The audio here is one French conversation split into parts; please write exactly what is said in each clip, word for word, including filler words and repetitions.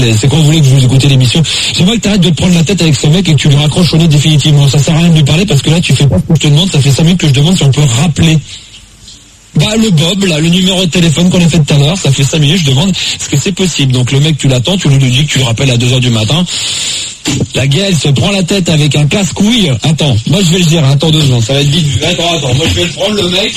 C'est quand vous voulez que je vous écoutez l'émission. J'aimerais que t'arrêtes de te prendre la tête avec ce mec et que tu lui raccroches au nez définitivement. Ça sert à rien de lui parler parce que là, tu fais pas ce que je te demande. Ça fait cinq minutes que je demande si on peut rappeler. Bah, le Bob, là, le numéro de téléphone qu'on a fait tout à l'heure, ça fait cinq minutes, je demande est-ce que c'est possible. Donc le mec, tu l'attends, tu lui dis que tu le rappelles à deux heures du matin. La gueule se prend la tête avec un casse-couille. Attends, moi je vais le dire, attends deux secondes, ça va être vite vu. Attends, attends, moi je vais le prendre le mec.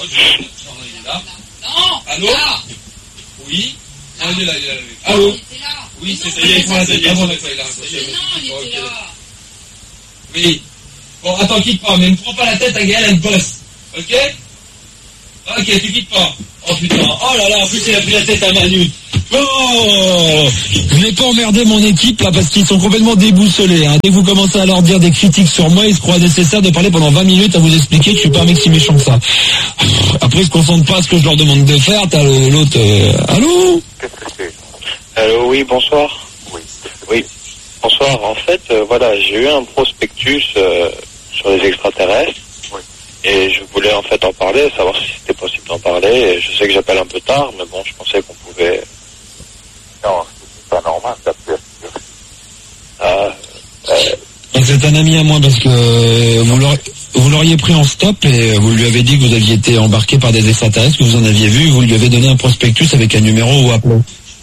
Non. Allô. Oui. Ah, il est là, il est là. Allô. Oui, c'est ça, il est là, il est là. Non, il était là. Oui. Bon, attends, quitte pas, mais ne prends pas la tête à Gaël, elle bosse. Ok. Ok, tu quittes pas. Oh putain, oh là là, en plus il a pris la tête à Manu. Oh, je n'ai pas emmerdé mon équipe là parce qu'ils sont complètement déboussolés. Hein. Dès que vous commencez à leur dire des critiques sur moi, ils se croient nécessaire de parler pendant vingt minutes à vous expliquer que je suis pas un mec si méchant que ça. Après ils se concentrent pas à ce que je leur demande de faire. T'as l'autre... Euh... Allô. Qu'est-ce que c'est? Allô, oui, bonsoir. Oui. Oui, bonsoir. En fait, euh, voilà, j'ai eu un prospectus euh, sur les extraterrestres. Et je voulais en fait en parler, savoir si c'était possible d'en parler. Et je sais que j'appelle un peu tard, mais bon, je pensais qu'on pouvait... Non, c'est pas normal d'appeler. Ah, euh... C'est un ami à moi parce que vous l'auriez, vous l'auriez pris en stop et vous lui avez dit que vous aviez été embarqué par des extraterrestres, que vous en aviez vu, vous lui avez donné un prospectus avec un numéro ou appelé.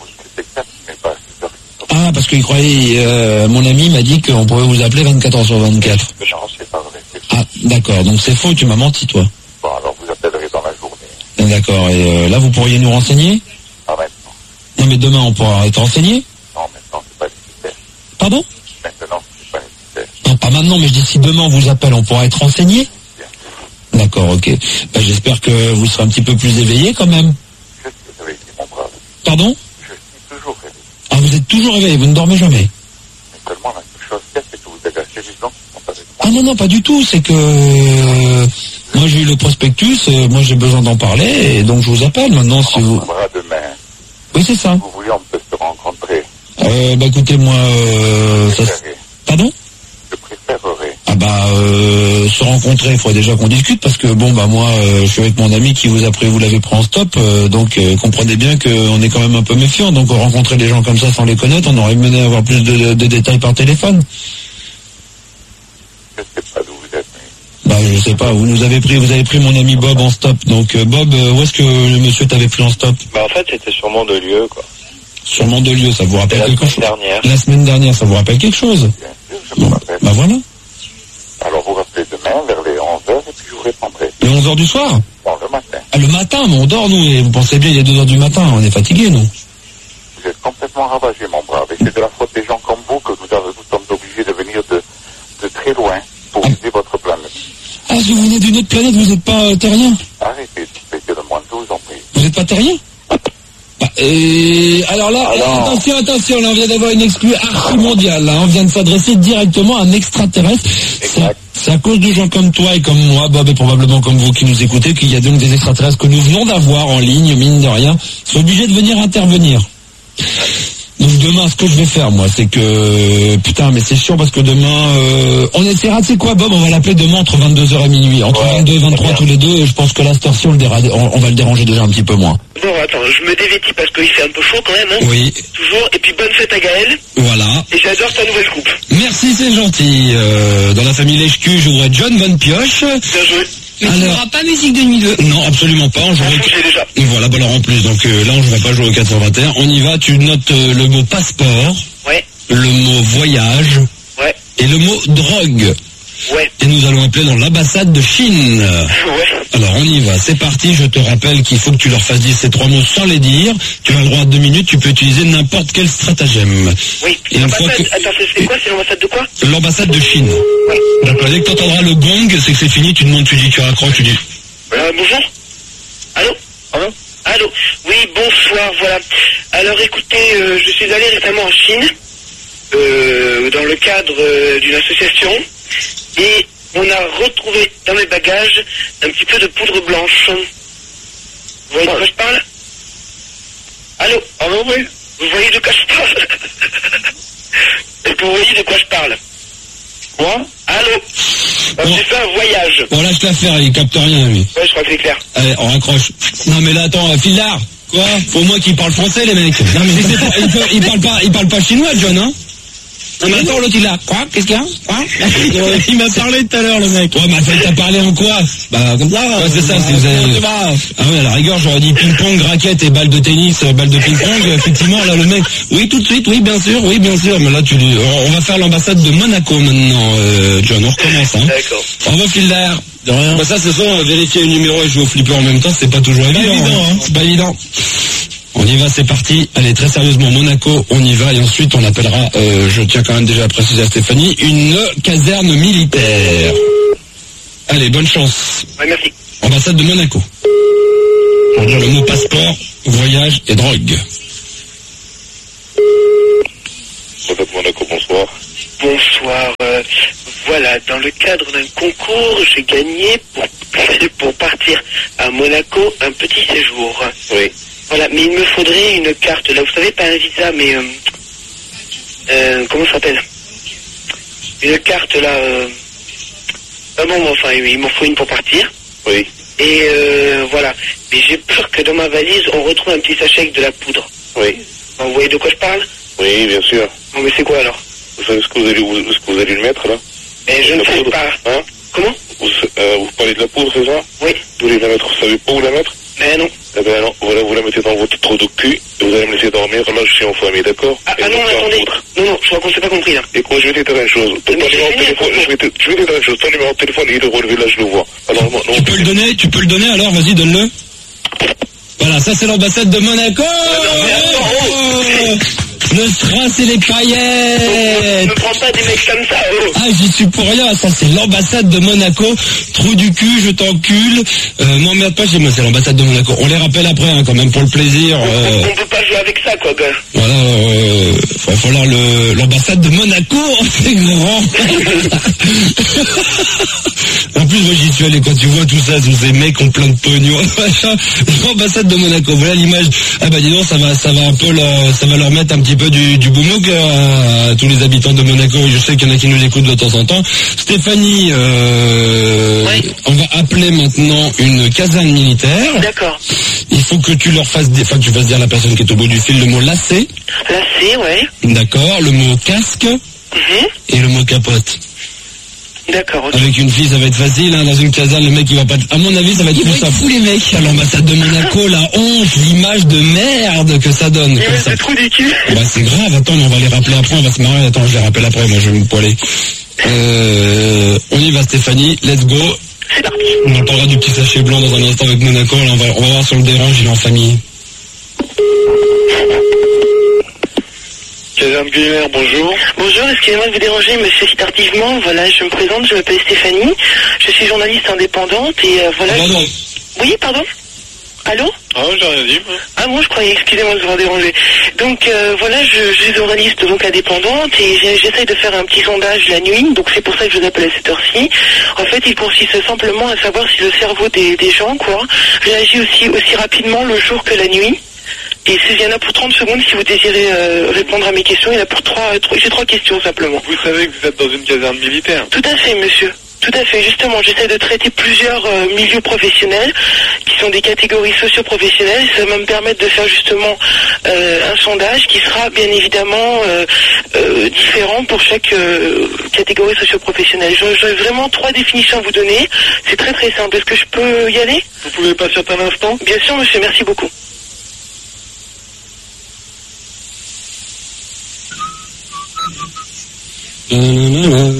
Ah, parce qu'il croyait... Euh, mon ami m'a dit qu'on pouvait vous appeler vingt-quatre heures sur vingt-quatre. J'en sais pas vrai. Ah, d'accord, donc c'est faux, tu m'as menti, toi. Bon, alors vous appellerez dans la journée. D'accord, et euh, là, vous pourriez nous renseigner? Pas maintenant. Non, mais demain, on pourra être renseigné? Non, maintenant, c'est pas nécessaire. Pardon? Maintenant, c'est pas nécessaire. Non, pas maintenant, mais je dis si demain on vous appelle, on pourra être renseigné? Bien. D'accord, ok. Ben, j'espère que vous serez un petit peu plus éveillé, quand même. Je suis réveillé, mon brave. Pardon? Je suis toujours réveillé. Ah, vous êtes toujours réveillé, vous ne dormez jamais? Mais seulement, la seule chose qu'il y a, c'est que vous avez assez les gens qui sont avec moi. Ah non, non, pas du tout, c'est que... Euh, moi, j'ai eu le prospectus, euh, moi, j'ai besoin d'en parler, et donc je vous appelle maintenant, si vous... On verra demain. Oui, c'est ça. Si vous voulez, on peut se rencontrer. Euh, bah, écoutez, moi... Euh, ça... Pardon? Je préférerais. Ah bah, euh, se rencontrer, il faudrait déjà qu'on discute, parce que, bon, bah, moi, euh, je suis avec mon ami qui vous a pris, vous l'avez pris en stop, euh, donc, euh, comprenez bien qu'on est quand même un peu méfiant, donc, rencontrer des gens comme ça sans les connaître, on aurait mené à avoir plus de, de, de détails par téléphone. Je sais pas d'où vous êtes, Bah, mais... je sais pas, vous nous avez pris, vous avez pris mon ami Bob en stop, donc, euh, Bob, euh, où est-ce que le monsieur t'avait pris en stop? Bah en fait, c'était sur Mandelieu, quoi. Sur Mandelieu, ça vous rappelle la quelque chose? semaine dernière. La semaine dernière, ça vous rappelle quelque chose? Bien sûr, je me Bon, rappelle. bah voilà. Alors vous rappelez demain vers les onze heures et puis je vous répondrai. Les onze heures du soir? Bon, le matin. Ah, le matin, mais on dort, nous, et vous pensez bien, il est deux heures du matin, on est fatigués, nous. Vous êtes complètement ravagé, mon brave. Et c'est de la faute des gens comme vous que nous, avons, nous sommes obligés de venir de, de très loin pour viser votre planète. Ah, si vous venez d'une autre planète, vous n'êtes pas euh, terrien? Arrêtez de péter le moins, je vous en prie. Vous n'êtes pas terrien? Bah, et alors là, Alors... attention, attention, là on vient d'avoir une exclue archi-mondiale, là on vient de s'adresser directement à un extraterrestre. C'est, c'est à cause de gens comme toi et comme moi, Bob, et probablement comme vous qui nous écoutez, qu'il y a donc des extraterrestres que nous venons d'avoir en ligne, mine de rien, sont obligés de venir intervenir. Donc demain, ce que je vais faire, moi, c'est que... Putain, mais c'est chiant parce que demain... Euh, on essaiera, tu sais quoi, Bob, on va l'appeler demain entre vingt-deux heures et minuit. Entre ouais, vingt-deux et vingt-trois tous les deux, et je pense que la cette heure-ci, on, le déra... on, on va le déranger déjà un petit peu moins. Bon, attends, je me dévêtis parce qu'il fait un peu chaud quand même, hein. Oui. Toujours. Et puis bonne fête à Gaël. Voilà. Et j'adore ta nouvelle coupe. Merci, c'est gentil. Euh, dans la famille Lèche-Cul, je voudrais John Van Pioche. Bien joué. Mais Alors... tu n'auras pas musique de nuit deux. Non, absolument pas. On jouera... J'ai déjà. Et voilà, bah alors en plus, donc euh, là, on ne va pas jouer au quatre cent vingt et un. On y va, tu notes euh, le mot passeport, Ouais. le mot voyage Ouais. et le mot drogue. Ouais. Et nous allons appeler dans l'ambassade de Chine. Ouais. Alors on y va, c'est parti, je te rappelle qu'il faut que tu leur fasses dire ces trois mots sans les dire. Tu as le droit à deux minutes, tu peux utiliser n'importe quel stratagème. Oui. Et une fois L'ambassade, que... attends, c'est, c'est quoi? C'est l'ambassade de quoi? L'ambassade de Chine. Oui. D'accord, dès que tu entendras le gong, c'est que c'est fini, tu demandes, tu dis, tu raccroches, tu dis... Euh, bonjour. Allô? Allô? Allô? Oui, bonsoir, voilà. Alors écoutez, euh, je suis allé récemment en Chine, euh, dans le cadre euh, d'une association, et on a retrouvé dans mes bagages un petit peu de poudre blanche. Vous voyez de quoi je parle? Allô? Allô, oui. Vous voyez de quoi je parle? Est-ce que vous voyez de quoi je parle? Quoi? Allô? Bon. J'ai fait un voyage. Bon, lâche l'affaire, il capte rien, lui. Ouais, je crois que c'est clair. Allez, on raccroche. Non, mais là, attends, euh, Filard, Quoi? Pour moi qui parle français, les mecs. Non, mais c'est pas, il, peut, il parle pas, il parle pas chinois, John, hein? Non, mais attends, l'autre, il a, quoi? Qu'est-ce qu'il y a? Quoi? Il m'a parlé tout à l'heure, le mec. Ouais, mais attends, il t'a parlé en quoi? Bah, comme ça. Ouais, c'est ça, si vous avez... Ah ouais, à la rigueur, j'aurais dit ping-pong, raquette et balle de tennis, balle de ping-pong. Effectivement, là, le mec, oui, tout de suite, oui, bien sûr, oui, bien sûr. Mais là, tu dis, on va faire l'ambassade de Monaco maintenant, euh, John, on recommence, hein. D'accord. Au revoir, Fielder. De rien. Bah, ça, c'est ça, vérifier le numéro et jouer au flipper en même temps, c'est pas toujours évident. évident, hein. C'est pas évident. On y va, c'est parti. Allez, très sérieusement, Monaco, on y va. Et ensuite, on appellera, euh, je tiens quand même déjà à préciser à Stéphanie, une caserne militaire. Allez, bonne chance. Ouais, merci. Ambassade de Monaco. Pour dire le mot passeport, voyage et drogue. Ambassade de Monaco, bonsoir. Bonsoir. Euh, voilà, dans le cadre d'un concours, j'ai gagné pour, pour partir à Monaco un petit séjour. Oui. Voilà, mais il me faudrait une carte. Là, vous savez, pas un visa, mais... Euh, euh, comment ça s'appelle? Une carte, là... Euh, ah bon, enfin, il m'en faut une pour partir. Oui. Et euh, voilà. Mais j'ai peur que dans ma valise, on retrouve un petit sachet avec de la poudre. Oui. Vous voyez de quoi je parle? Oui, bien sûr. Bon, mais c'est quoi, alors? Vous savez ce que vous allez, où, ce que vous allez le mettre, là? Mais je ne sais poudre. pas. Hein? Comment? Vous, euh, vous parlez de la poudre, c'est ça? Oui. Vous voulez la mettre, vous savez pas où la mettre? Mais non. Eh ben non, voilà, vous la mettez dans votre trou de cul, et vous allez me laisser dormir, là je suis en famille, d'accord? Ah, et ah non, je vais attendez. poudre. Non, non, je crois qu'on s'est pas compris, là. Et quoi, je vais te dire une chose. Ton Mais numéro de j'ai téléphone, fini, je vais te, je vais te dire une chose. Ton numéro de téléphone, il est relevé, là, je le vois. Alors, non, non, Tu peux le donner, tu peux le donner alors, vas-y, donne-le. Voilà, ça c'est l'ambassade de Monaco. Oh, le strass et les paillettes. Ne prends pas des mecs comme ça, oh. Ah, j'y suis pour rien, ça c'est l'ambassade de Monaco. Trou du cul, je t'encule. Euh, m'emmerde pas chez moi, c'est l'ambassade de Monaco. On les rappelle après, hein, quand même, pour le plaisir. Euh, On peut pas jouer avec ça, quoi, gars. voilà, euh, va falloir le, l'ambassade de Monaco, c'est grand. En plus, moi j'y suis allé, quand tu vois tout ça, tous ces mecs ont plein de pognon, machin. L'ambassade de Monaco, voilà l'image. Ah bah dis donc, ça va, ça va un peu leur, ça va leur mettre un petit peu du, du boumouk à, à tous les habitants de Monaco. Je sais qu'il y en a qui nous écoutent de temps en temps. Stéphanie, euh, Oui. on va appeler maintenant une caserne militaire. D'accord. Il faut que tu leur fasses, des, enfin que tu fasses dire à la personne qui est au bout du fil le mot lacet. Là, c'est, ouais. D'accord, le mot casque Mhm. et le mot capote. D'accord, ok. Avec une fille, ça va être facile, hein, dans une caserne, le mec, il va pas... À mon avis, ça va être plus simple. Les mecs. À l'ambassade de Monaco, la honte, l'image de merde que ça donne. Il comme reste ça. des trous du cul. Bah, c'est grave, attends, on va les rappeler après, on va se marrer. Attends, je les rappelle après, moi, je vais me poiler. Euh, on y va, Stéphanie, let's go. C'est parti. On en parlera du petit sachet blanc dans un instant avec Monaco, là, on va, on va voir sur le dérange, il est en famille. Caserne Gulliver, bonjour. Bonjour, excusez-moi de vous déranger, monsieur, si tardivement. Voilà, je me présente, je m'appelle Stéphanie. Je suis journaliste indépendante et euh, voilà. Pardon. Oui, pardon? Allô? Ah, j'ai rien dit, moi. Ah bon, je croyais, excusez-moi de vous avoir dérangé. Donc euh, voilà, je, je suis journaliste donc indépendante et j'ai- j'essaye de faire un petit sondage la nuit, donc c'est pour ça que je vous appelle à cette heure-ci. En fait, il consiste simplement à savoir si le cerveau des, des gens, quoi, réagit aussi, aussi rapidement le jour que la nuit. Et s'il y en a pour trente secondes, si vous désirez euh, répondre à mes questions, il y en a pour trois, trois j'ai trois questions simplement. Vous savez que vous êtes dans une caserne militaire. Tout à fait, monsieur. Tout à fait. Justement, j'essaie de traiter plusieurs euh, milieux professionnels qui sont des catégories socio-professionnelles. Ça va me permettre de faire justement euh, un sondage qui sera bien évidemment euh, euh, différent pour chaque euh, catégorie socio-professionnelle. J'aurais j'aurais vraiment trois définitions à vous donner. C'est très très simple. Est-ce que je peux y aller? Vous pouvez patienter un instant? Bien sûr, monsieur. Merci beaucoup. Nanana.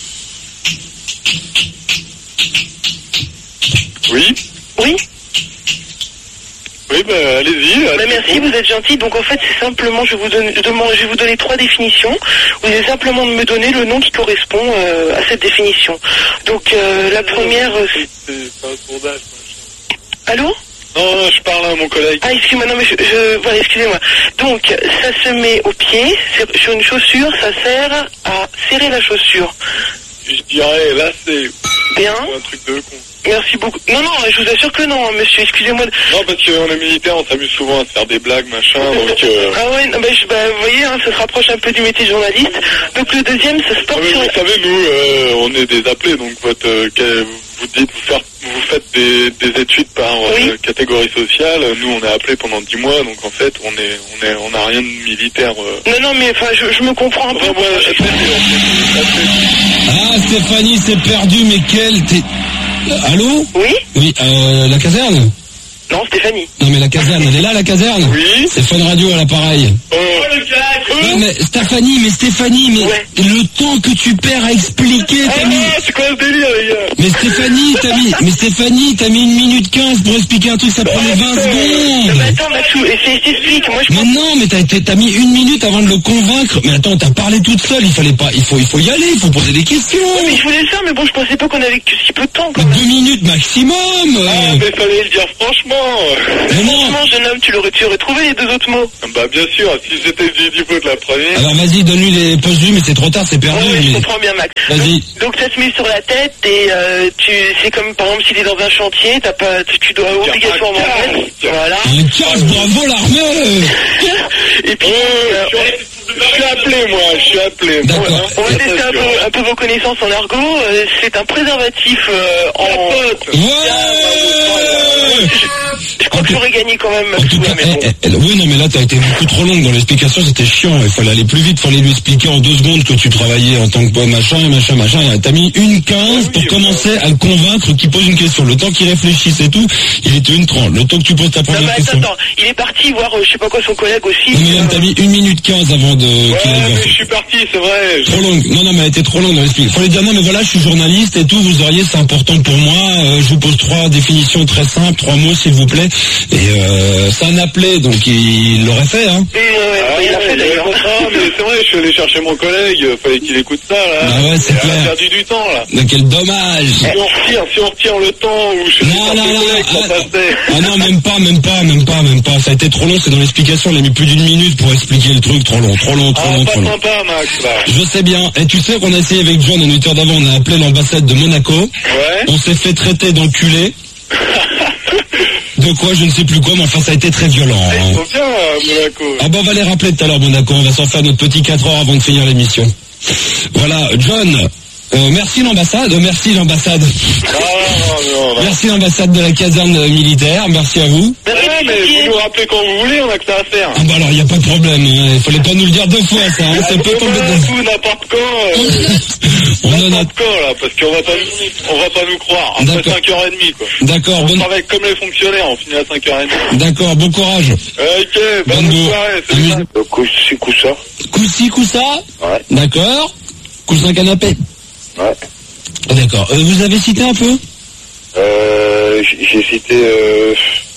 Oui? Oui? Oui, bah, allez-y. Bah, allez-y. merci, vous êtes gentil. Donc en fait, c'est simplement, je, vous donne, je, demande, je vais vous donner trois définitions. Vous allez simplement me donner le nom qui correspond euh, à cette définition. Donc euh, la première... euh, C'est c'est un sondage, machin. Allô? Non, non, je parle à mon collègue. Ah, excusez-moi, non mais je... je voilà, excusez-moi. Donc, ça se met au pied, c'est- sur une chaussure, ça sert à serrer la chaussure. Je dirais, là, c'est Bien. un truc de con. Merci beaucoup. Non, non, je vous assure que non, hein, monsieur, excusez-moi. de- Non, parce qu'on est militaire, on s'amuse souvent à se faire des blagues, machin, donc... Euh... Ah ouais, non, bah, je, bah, vous voyez, hein, ça se rapproche un peu du métier de journaliste. Donc le deuxième, ça se Ah, porte mais sur... vous savez, nous, euh, on est des appelés, donc votre, euh, que- vous vous dites vous, faire, vous faites des, des études par oui. euh, catégorie sociale. Nous, on est appelés pendant dix mois, donc en fait, on est, on est, on n'a rien de militaire. Euh... Non, non, mais enfin, je, je me comprends un peu. Enfin, moi, ah, Stéphanie, c'est perdu, mais quel... T'es... Allô? Oui. Oui, euh, la caserne? Non, Stéphanie. Non, mais la caserne, elle est là, la caserne? Oui. C'est Fun Radio à l'appareil. Oh, le gars. Non, mais Stéphanie, mais Stéphanie, mais ouais. le temps que tu perds à expliquer, t'as ah, mis... c'est quoi ce délire, les gars? Mais Stéphanie, t'as mis, mais Stéphanie, t'as mis une minute quinze pour expliquer un truc, ça prenait vingt secondes. Mais attends, Maxou, essaye, t'explique, moi je... Mais non, mais t'as, t'as mis une minute avant de le convaincre. Mais attends, t'as parlé toute seule, il fallait pas, il faut, il faut y aller, il faut poser des questions. Ouais, mais je voulais le faire, mais bon, je pensais pas qu'on avait que si peu de temps, quand Mais même. deux minutes maximum. Ah, mais fallait le dire franchement. Mais non. Franchement, jeune homme, tu l'aurais, tu aurais trouvé les deux autres mots. Bah, bien sûr, si c'était du niveau de la première. Alors vas-y, donne-lui les post-lui, mais c'est trop tard, c'est perdu. Ouais, ouais, je mais... comprends bien, Max. Vas-y. Donc, donc ça se met sur la tête et euh, tu, c'est comme par exemple si t'es dans un chantier, t'as pas, tu, tu dois obligatoirement mettre. Voilà. Un casse, bravo l'armée. Et puis, Oh, euh, je, suis, je suis appelé, moi, je suis appelé. D'accord. Bon, hein, on va ça, tester ça, un peu, un peu vos connaissances en argot. Euh, c'est un préservatif euh, en... Ouais. Je crois que j'aurais gagné quand même, En tout cas, mais bon. eh, eh, oui, non, mais là, t'as été beaucoup trop longue dans l'explication, c'était chiant. Il fallait aller plus vite, fallait lui expliquer en deux secondes que tu travaillais en tant que machin et machin, machin. Et t'as mis une quinze pour commencer à le convaincre qu'il pose une question. Le temps qu'il réfléchisse et tout, il était une trente. Le temps que tu poses ta Non, première mais question. attends, attends, il est parti voir, euh, je sais pas quoi, son collègue aussi. Non, mais là, euh, t'as mis une minute quinze avant de... Ouais, qu'il aille mais voir. je suis parti, c'est vrai. Je... Trop longue. Non, non, mais elle était trop longue dans l'explication. Fallait dire non, mais voilà, je suis journaliste et tout, vous auriez, c'est important pour moi. Euh, je vous pose trois définitions très simples, trois mots, s'il vous plaît. Et euh, c'est un appelé, donc il l'aurait fait, hein. et, euh, ouais, Ah, bah, il a ouais, fait d'ailleurs. Ah, mais c'est vrai, je suis allé chercher mon collègue, fallait qu'il écoute ça, là. Bah ouais, c'est Il a clair. perdu du temps, là. Mais quel dommage. Si on retire, si on retire le temps où je sais Non, pas non, quel non, collègue ça ah, passait. ah non, même pas, même pas, même pas, même pas. Ça a été trop long, c'est dans l'explication, il a mis plus d'une minute pour expliquer le truc, trop long, trop long, trop Ah, long, pas trop long. sympa, Max, là. Je sais bien. Et tu sais qu'on a essayé avec John, en huit heures d'avant, on a appelé l'ambassade de Monaco. Ouais. On s'est fait traiter d'enculé. De quoi, je ne sais plus quoi, mais enfin, ça a été très violent. Ils Hein. sont bien, à Monaco. Ah bah on va les rappeler tout à l'heure, Monaco. On va s'en faire notre petit quatre heures avant de finir l'émission. Voilà, John. Euh, merci l'ambassade, euh, merci l'ambassade. Ah, non, non, non. Merci l'ambassade de la caserne euh, militaire, merci à vous. Ouais, mais vous nous rappelez quand vous voulez, on a que ça à faire. Ah bah alors, il n'y a pas de problème, hein. Il fallait pas nous le dire deux fois, ça, hein. Ça peut tomber Demain, de... tout, n'importe quand, euh, On en a... n'importe quand, là, parce qu'on va pas, on va pas nous croire. Après D'accord. cinq heures trente, quoi. D'accord, On bon... travaille comme les fonctionnaires, on finit à cinq heures trente. D'accord, bon courage. Ok, bonne Bonne soirée, c'est Amuse- ça. Le coup, c'est coup ça. Coussi, coussa. Ouais. D'accord. Coussin canapé. Ouais. Ah, d'accord. Euh, vous avez cité un peu? Euh, j- j'ai cité, euh...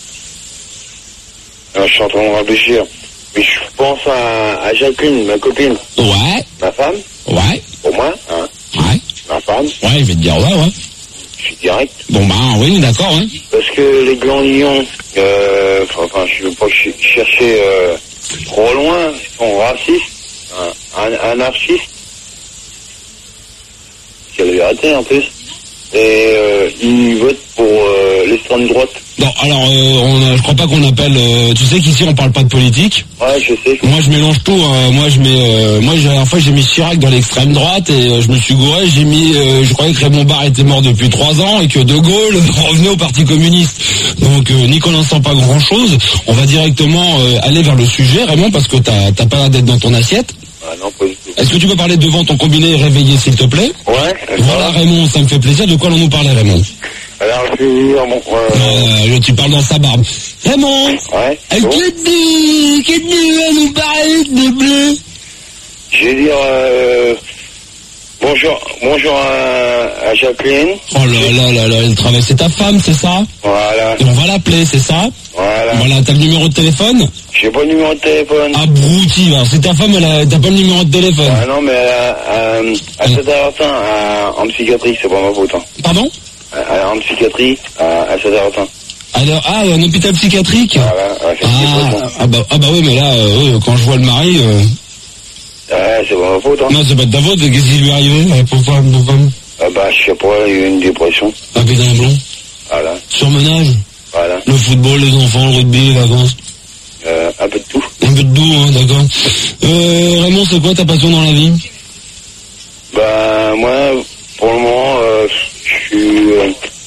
alors, je suis en train de réfléchir. Mais je pense à, à Jacqueline, ma copine. Ouais. Ma femme, Ouais. au moins, hein. Ouais. Ma femme, Ouais, je vais te dire ouais, ouais. je suis direct. Bon bah oui, d'accord, ouais. Parce que les glandillons, euh, enfin, je veux pas ch- chercher euh, trop loin, ils sont racistes, hein, an- anarchistes. C'est la vérité en plus. Et euh, ils votent pour euh, l'extrême droite. Non, alors euh, on a, je crois pas qu'on appelle. Euh, tu sais qu'ici on parle pas de politique. Ouais, je sais. Moi je mélange tout. Hein. Moi je mets. Euh, moi j'ai- la dernière fois j'ai mis Chirac dans l'extrême droite et euh, je me suis gouré. J'ai mis. Euh, je croyais que Raymond Barre était mort depuis trois ans et que De Gaulle revenait au Parti communiste. Donc euh, n'y connaissant pas grand chose, on va directement euh, aller vers le sujet, Raymond, parce que t'as t'as pas l'air d'être dans ton assiette. Ah non, pas du tout. Est-ce que tu peux parler devant ton combiné et réveiller s'il te plaît? Ouais, Voilà Raymond, ça me fait plaisir. De quoi allons-nous parler, Raymond? alors je vais dire, bon, euh, euh, Tu parles dans sa barbe. Raymond, ouais, qu'est-ce bon. que tu qu'est-ce que tu vas nous parler de bleu? Je vais dire, euh, bonjour, bonjour à, à Jacqueline. Oh là là là là, elle travaille, c'est ta femme, c'est ça? Voilà, Et on va l'appeler, c'est ça? voilà. Voilà, t'as le numéro de téléphone? J'ai pas le numéro de téléphone. Abruti, alors c'est ta femme, elle a, t'as pas le numéro de téléphone. Ah non, mais euh, à Saint-Artin, en psychiatrie, c'est pas ma faute. Hein. Pardon? Euh, en psychiatrie, à, à Saint-Artin. Alors, ah, un hôpital psychiatrique? Voilà, ouais, c'est Ah, pas ah, bah, ah bah oui, mais là, euh, quand je vois le mari, euh... ouais, c'est pas ma faute. Hein. non, c'est pas de ta faute, qu'est-ce qui lui est arrivé, la pauvre femme, pauvre femme? Ah bah, je sais pas, il y a eu une dépression. Un pédale blanc? Voilà, Surmenage? voilà. Le football, les enfants, le rugby, les vacances? Euh, un peu de tout. Un peu de doux, hein, d'accord. Euh, Raymond, c'est quoi ta passion dans la vie? Bah, moi, pour le moment, euh, je suis... Euh,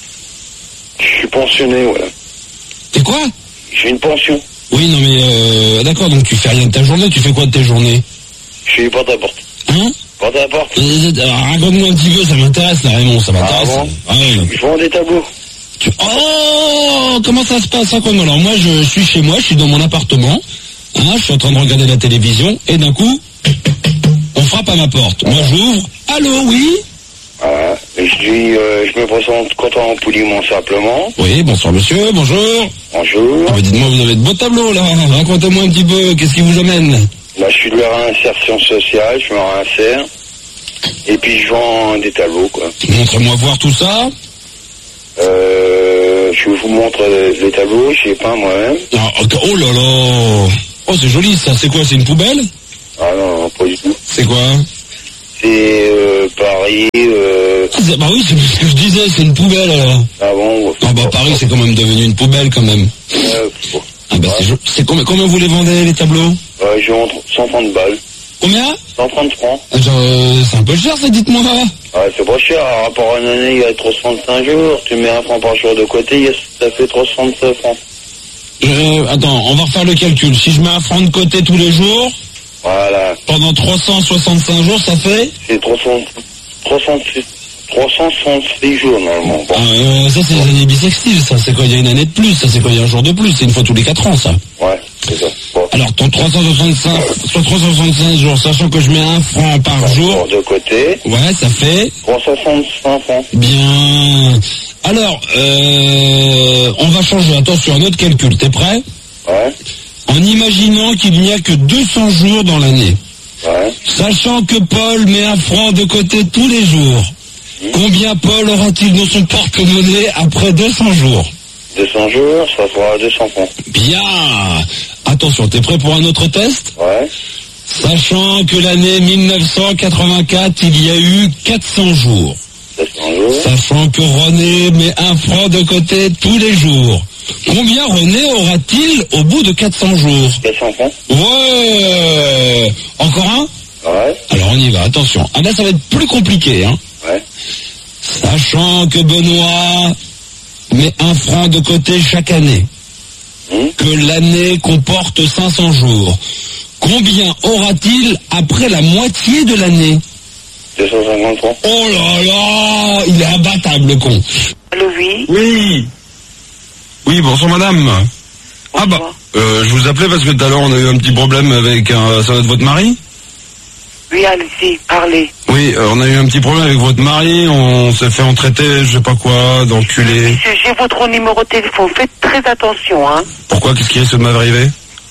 suis pensionné, voilà. T'es quoi? J'ai une pension. Oui, non mais euh, d'accord, donc tu fais rien de ta journée, tu fais quoi de tes journées? Je suis porte-à-porte. Hein? Porte-à-porte. Euh, raconte-moi un petit peu, ça m'intéresse là, Raymond, ça m'intéresse. Ah bon? Ah, ouais. Ils font des tableaux. Tu... Oh, comment ça se passe, ça, comme alors moi je suis chez moi, je suis dans mon appartement, hein, je suis en train de regarder la télévision, et d'un coup, on frappe à ma porte. Moi j'ouvre, allô, oui? Voilà. Et je dis, euh, je me présente Quentin Poulimont simplement. Oui, bonsoir monsieur, bonjour. Bonjour. Ah, bah, dites-moi, vous avez de beaux tableaux là, racontez-moi un petit peu, qu'est-ce qui vous amène? Bah, je suis de la réinsertion sociale, je me réinsère. Et puis je vends des tableaux, quoi. Montrez-moi voir tout ça. Euh, je vous montre les tableaux, je les peins moi-même. Ah, oh là là. Oh, c'est joli ça, c'est quoi, c'est une poubelle? Ah non, non, pas du tout. C'est quoi? C'est euh, Paris. Euh... Ah, bah oui, c'est ce que je disais, c'est une poubelle alors. Ah bon? Ah bah Paris, c'est quand même devenu une poubelle quand même. Euh, bon. Ah bah ouais. c'est, jo- c'est combien, combien vous les vendez les tableaux? Ouais, je vends cent trente balles. Combien? cent trente francs. Ah, genre, euh, c'est un peu cher ça, dites-moi. Ouais, c'est pas cher. Par rapport à une année, il y a trois cent soixante-cinq jours. Tu mets un franc par jour de côté, il y a- ça fait trois cent soixante-cinq francs. Euh, attends, on va refaire le calcul. Si je mets un franc de côté tous les jours, Voilà. pendant trois cent soixante-cinq jours, ça fait? C'est trois cents, trois cents, trois cent soixante-six jours normalement. Bon. Ah, euh, ça c'est les années bissextiles, ça c'est quand il y a une année de plus, ça c'est quand il y a un jour de plus, c'est une fois tous les quatre ans ça. Ouais, c'est ça. Bon. Alors ton trois cent soixante-cinq, sur trois cent soixante-cinq jours, sachant que je mets un franc par jour, Jour de côté, ouais ça fait trois cent soixante-cinq francs. bien. Alors, euh, on va changer, attention, un autre calcul, t'es prêt? Ouais, En imaginant qu'il n'y a que deux cents jours dans l'année, ouais. sachant que Paul met un franc de côté tous les jours, combien Paul aura-t-il dans son porte-monnaie après deux cents jours? deux cents jours, ça fera deux cents francs. Bien. Attention, t'es prêt pour un autre test? Ouais, Sachant que l'année mille neuf cent quatre-vingt-quatre, il y a eu quatre cents jours. deux cents jours. Sachant que René met un franc de côté tous les jours. Combien René aura-t-il au bout de quatre cents jours? quatre cents francs. Ouais. Encore un? Ouais, Alors on y va, attention. Ah là ça va être plus compliqué, hein. ouais. Sachant que Benoît met un franc de côté chaque année, Hum. que l'année comporte cinq cents jours, combien aura-t-il après la moitié de l'année? deux cent cinquante francs. Oh là là, il est imbattable le con. Allô, oui. Oui. Oui, bonsoir madame. Ah bah, euh, je vous appelais parce que tout à l'heure on a eu un petit problème avec un, ça doit être votre mari? Oui, allez-y, parlez. Oui, euh, on a eu un petit problème avec votre mari, on s'est fait en traiter, je sais pas quoi, d'enculé. Monsieur, j'ai votre numéro de téléphone, faites très attention, hein. Pourquoi, qu'est-ce qui risque de m'arriver?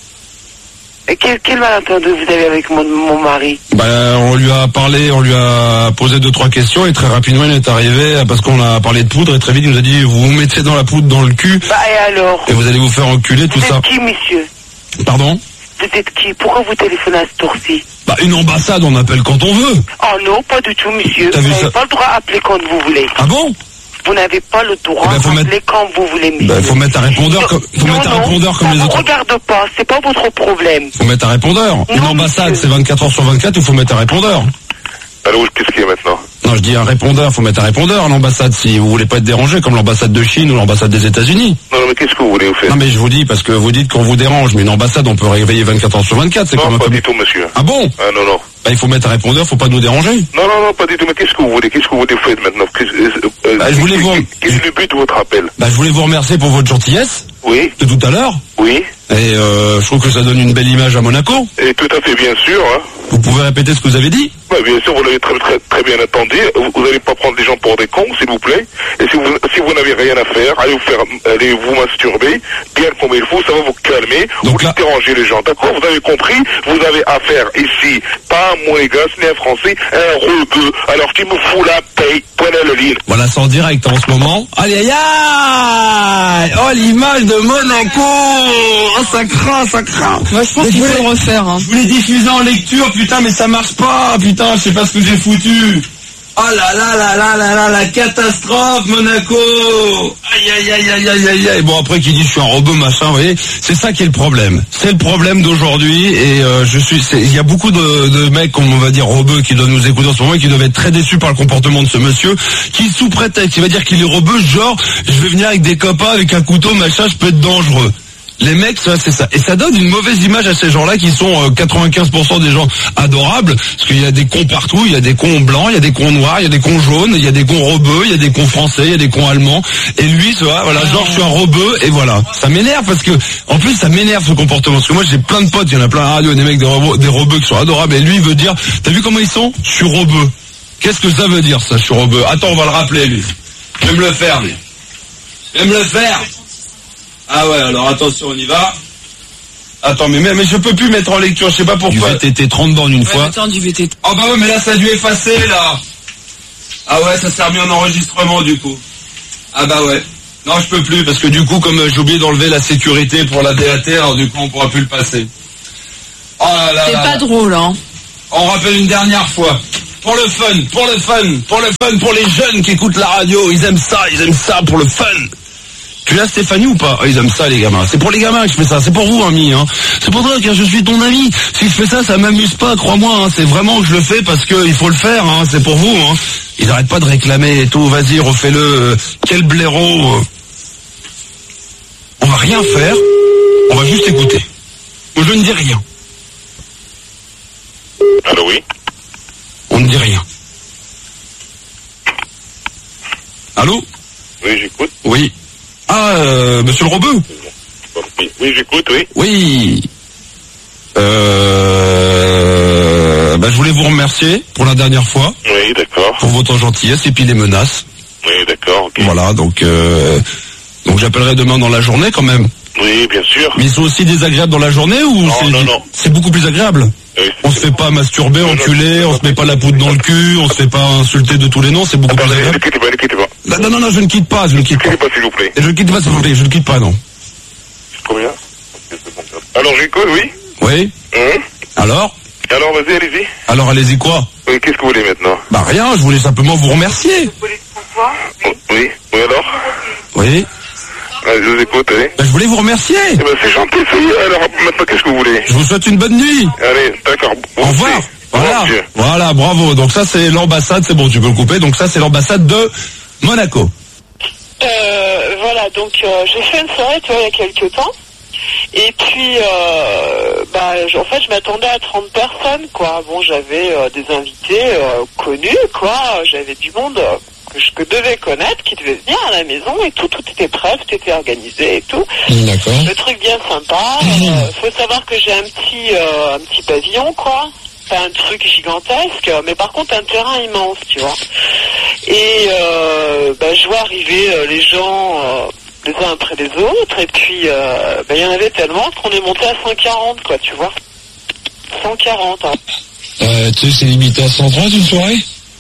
Et quel, quel malentendu vous avez avec mon, mon mari? Bah, on lui a parlé, on lui a posé deux, trois questions et très rapidement il est arrivé parce qu'on a parlé de poudre et très vite il nous a dit vous vous mettez dans la poudre dans le cul Bah, et alors? et vous allez vous faire enculer, tout Vous ça. êtes qui, monsieur? Pardon? Vous êtes qui? Pourquoi vous téléphonez à ce tour-ci? Bah, une ambassade, on appelle quand on veut. Oh non, pas du tout, monsieur. T'as Vous vu n'avez ça? pas le droit d'appeler quand vous voulez. Ah bon? Vous n'avez pas le droit Eh ben, faut d'appeler mettre- quand vous voulez, monsieur. Bah, faut mettre un répondeur comme, faut non, mettre un non, répondeur comme ça les vous autres. regarde pas, c'est pas votre problème. Faut mettre un répondeur. Une Non, ambassade, monsieur. c'est vingt-quatre heures sur vingt-quatre, il faut mettre un répondeur. Allô, qu'est-ce qu'il y a maintenant? Non, je dis un répondeur, faut mettre un répondeur à l'ambassade si vous voulez pas être dérangé comme l'ambassade de Chine ou l'ambassade des États-Unis. Non, non, mais qu'est-ce que vous voulez, vous faire? Non, mais je vous dis parce que vous dites qu'on vous dérange, mais une ambassade, on peut réveiller vingt-quatre heures sur vingt-quatre, c'est quand Non, même pas un peu... du tout, monsieur. Ah bon? Ah, non, non. Bah, il faut mettre un répondeur, faut pas nous déranger. Non, non, non, pas du tout. Mais qu'est-ce que vous voulez? Qu'est-ce que vous voulez faire maintenant? Qu'est-ce- euh, euh, Bah, je voulais vous- Quel est le but de votre appel? Bah, je voulais vous remercier pour votre gentillesse Oui, de tout à l'heure. oui. Et euh, je trouve que ça donne une belle image à Monaco. Et tout à fait bien sûr, hein. Vous pouvez répéter ce que vous avez dit? Bah, bien sûr, vous l'avez très, très, très bien entendu. Vous n'allez pas prendre les gens pour des cons, s'il vous plaît. Et si vous, si vous n'avez rien à faire, allez vous faire, allez vous masturber, bien comme il faut, ça va vous calmer, Donc vous là- déranger les gens. D'accord? Vous avez compris? Vous avez affaire ici, pas un monégasque, ni un français, un rebeu. Alors tu me fous la paye, prenez le lit. Voilà, c'est en direct en ce moment. Allez, aïe, aïe. Oh, l'image de Monaco. Oh, ça craint, ça craint. Moi, je pense Mais qu'il je faut voulais- le refaire. Hein. Je voulais diffuser en lecture, putain, mais ça marche pas. Putain, je sais pas ce que j'ai foutu. Oh là là là là là là, la catastrophe, Monaco. Aïe aïe aïe aïe aïe aïe aïe. Bon, après, qui dit je suis un robot, machin, vous voyez, c'est ça qui est le problème. C'est le problème d'aujourd'hui, et euh, je suis, il y a beaucoup de, de mecs, comme on va dire, robots, qui doivent nous écouter en ce moment, et qui doivent être très déçus par le comportement de ce monsieur, qui sous prétexte, il va dire qu'il est robot, genre, je vais venir avec des copains, avec un couteau, machin, je peux être dangereux. Les mecs, ça, c'est ça. Et ça donne une mauvaise image à ces gens-là qui sont euh, quatre-vingt-quinze pour cent des gens adorables, parce qu'il y a des cons partout, il y a des cons blancs, il y a des cons noirs, il y a des cons jaunes, il y a des cons robeux, il y a des cons français, il y a des cons allemands. Et lui, ça va, voilà, genre je suis un robeux, et voilà. Ça m'énerve parce que, en plus, ça m'énerve ce comportement. Parce que moi, j'ai plein de potes, il y en a plein à la radio, des mecs, des robots, des robeux qui sont adorables, et lui, il veut dire, t'as vu comment ils sont? Je suis robeux. Qu'est-ce que ça veut dire, ça, je suis robeux? Attends, on va le rappeler, lui. Je vais me le faire, lui. Je vais me le faire. Ah ouais, alors attention, on y va. Attends, mais, mais, mais je peux plus mettre en lecture, je sais pas pourquoi. Du V T T trente bornes une ouais, fois. Attends, du V T T. Oh bah ouais, mais là ça a dû effacer, là. Ah ouais, ça s'est remis en enregistrement, du coup. Ah bah ouais. Non, je peux plus, parce que du coup, comme euh, j'ai oublié d'enlever la sécurité pour la D A T, alors du coup, on pourra plus le passer. Oh là là. C'est là, pas là. Drôle, hein. On rappelle une dernière fois. Pour le fun, pour le fun, pour le fun, pour les jeunes qui écoutent la radio, ils aiment ça, ils aiment ça pour le fun. Tu l'as, Stéphanie, ou pas? Oh, ils aiment ça, les gamins. C'est pour les gamins que je fais ça. C'est pour vous, ami, hein. C'est pour toi, car je suis ton ami. Si je fais ça, ça m'amuse pas, crois-moi, hein. C'est vraiment que je le fais parce que il faut le faire, hein. C'est pour vous, hein. Ils arrêtent pas de réclamer et tout. Vas-y, refais-le. Euh, quel blaireau. On va rien faire. On va juste écouter. Je ne dis rien. Allô, oui? On ne dit rien. Allô? Oui, j'écoute. Oui. Ah, euh, monsieur le robeux? Oui, oui, j'écoute, oui. Oui. Euh, bah, je voulais vous remercier pour la dernière fois. Oui, d'accord. Pour votre gentillesse et puis les menaces. Oui, d'accord, ok. Voilà, donc, euh, donc j'appellerai demain dans la journée quand même. Oui, bien sûr. Mais ils sont aussi désagréables dans la journée ou non, c'est, non, non. c'est beaucoup plus agréable? Oui, on se fait pas masturber, non, enculer, non, on se met pas la poudre dans le cul, on se fait pas insulter de tous les noms, c'est beaucoup Attends, plus agréable. Ne quittez pas, ne quittez pas. Non, non, non, je ne quitte pas, je ne quitte pas. Ne quittez pas, s'il vous plaît. Je ne quitte pas, s'il vous plaît, je ne quitte pas, non. Combien? Alors, j'écoute, oui. Oui. Hum. Alors? Alors, vas-y, allez-y. Alors, allez-y quoi? Oui, qu'est-ce que vous voulez maintenant? Bah rien, je voulais simplement vous remercier. Vous voulez pourquoi? Oui, oui, alors? Oui. Ah, je vous écoute, allez. Bah, je voulais vous remercier. Eh ben, c'est gentil, ça y est. Alors, maintenant, qu'est-ce que vous voulez? Je vous souhaite une bonne nuit. Allez, d'accord. Bon, au revoir. Voilà. Bon, voilà, bravo. Donc ça, c'est l'ambassade, c'est bon, tu peux le couper. Donc ça, c'est l'ambassade de Monaco. Euh, voilà, donc euh, j'ai fait une soirée, tu vois, il y a quelques temps. Et puis, euh, bah, en fait, je m'attendais à trente personnes, quoi. Bon, j'avais euh, des invités euh, connus, quoi. J'avais du monde euh, que je que devais connaître, qui devait venir à la maison et tout. Tout était prêt, tout était organisé et tout. D'accord. Le truc bien sympa. Euh, faut savoir que j'ai un petit, euh, un petit pavillon, quoi. Pas un truc gigantesque, mais par contre un terrain immense, tu vois. Et euh, bah, je vois arriver euh, les gens euh, les uns après les autres, et puis euh, bah, il y en avait tellement qu'on est monté à cent quarante, quoi, tu vois. cent quarante, hein. Euh, tu sais, c'est limité à cent trente une soirée?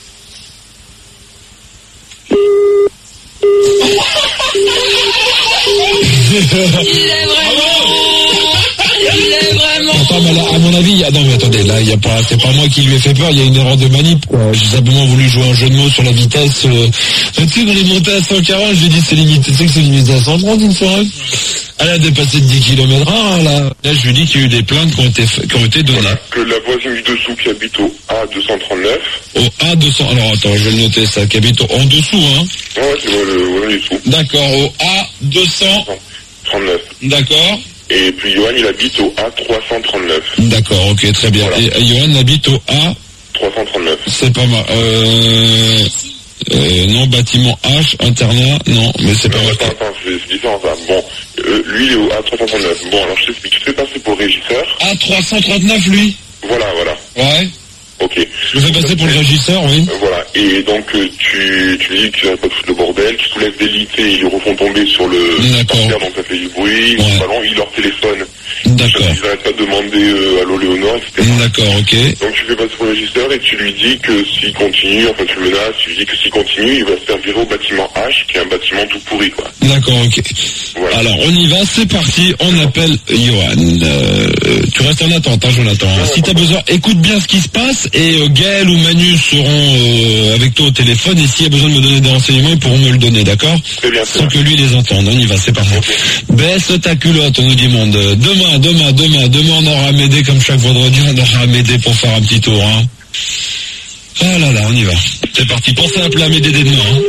Il est vraiment... Il est vraiment... Attends, mais là, à mon avis, ah non mais attendez, là, il y a pas, c'est pas moi qui lui ai fait peur, il y a une erreur de manip, quoi. J'ai simplement voulu jouer un jeu de mots sur la vitesse. Euh... Tu sais, on est monté à cent quarante, je lui ai dit c'est limité, tu sais que c'est limité à cent trente une soirée. Elle a dépassé de dix kilomètres heure, là. Là, je lui dis qu'il y a eu des plaintes qui ont été, qui ont été données. Voilà, que la voisine du dessous qui habite au A deux cent trente-neuf. Au A deux cents, alors attends, je vais le noter ça, qui habite en dessous, hein. Ouais, c'est le voisin du dessous. D'accord, au A deux cent trente-neuf. D'accord. Et puis Johan, il habite au A trois cent trente-neuf. D'accord, ok, très bien. Voilà. Et Johan habite au A trois cent trente-neuf. C'est pas mal. Euh... Euh, non, bâtiment H, internat, non, mais c'est pas non, vrai. Attends, attends, c'est différent ça. Bon, euh, lui il est au A trois cent trente-neuf. Bon, alors je t'explique, tu fais passer pour le régisseur. A trois cent trente-neuf, lui? Voilà, voilà. Ouais. Ok. Je me fais passer pour le régisseur, oui. Euh, voilà, et donc euh, tu, tu lui dis que tu n'arrêtes pas de foutre le bordel, tu soulèves des lits et ils le refont tomber sur le parterre, donc ça fait du bruit, ouais. Ballon, il leur téléphone. D'accord. Ils n'arrêtent pas de demander euh, allô Léonore, et cetera. D'accord, ok. Donc tu fais passer pour le régisseur et tu lui dis que s'il continue, enfin tu le menaces, tu lui dis que s'il continue, il va se faire virer au bâtiment H, qui est un bâtiment tout pourri, quoi. D'accord, ok. Voilà. Alors on y va, c'est parti, on appelle Johan. Euh, tu restes en attente, hein, Jonathan. Hein. Si t'as besoin, écoute bien ce qui se passe. passe et euh, Gaël ou Manu seront euh, avec toi au téléphone et s'il y a besoin de me donner des renseignements, ils pourront me le donner, d'accord? Très bien. Sans que lui les entende. On y va, c'est parti. Baisse ta culotte, on nous dit monde. Demain, demain, demain, demain on aura Amédée comme chaque vendredi, on aura Amédée pour faire un petit tour, hein. Ah là là, on y va. C'est parti. Pensez à appeler Amédée dès demain, hein.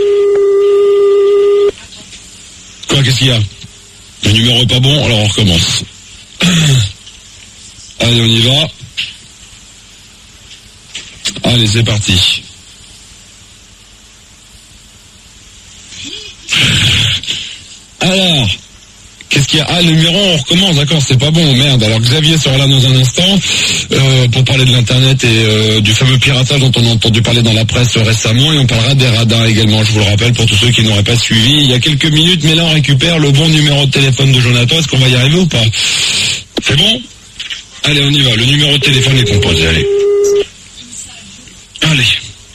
Quoi, qu'est-ce qu'il y a? Le numéro est pas bon, alors on recommence. Allez, on y va. Allez, c'est parti. Alors, qu'est-ce qu'il y a? Ah, le numéro, on recommence, d'accord, c'est pas bon, merde. Alors Xavier sera là dans un instant euh, pour parler de l'internet et euh, du fameux piratage dont on a entendu parler dans la presse récemment, et on parlera des radars également, je vous le rappelle, pour tous ceux qui n'auraient pas suivi il y a quelques minutes, mais là on récupère le bon numéro de téléphone de Jonathan. Est-ce qu'on va y arriver ou pas? C'est bon? Allez, on y va, le numéro de téléphone est composé, allez. Allez.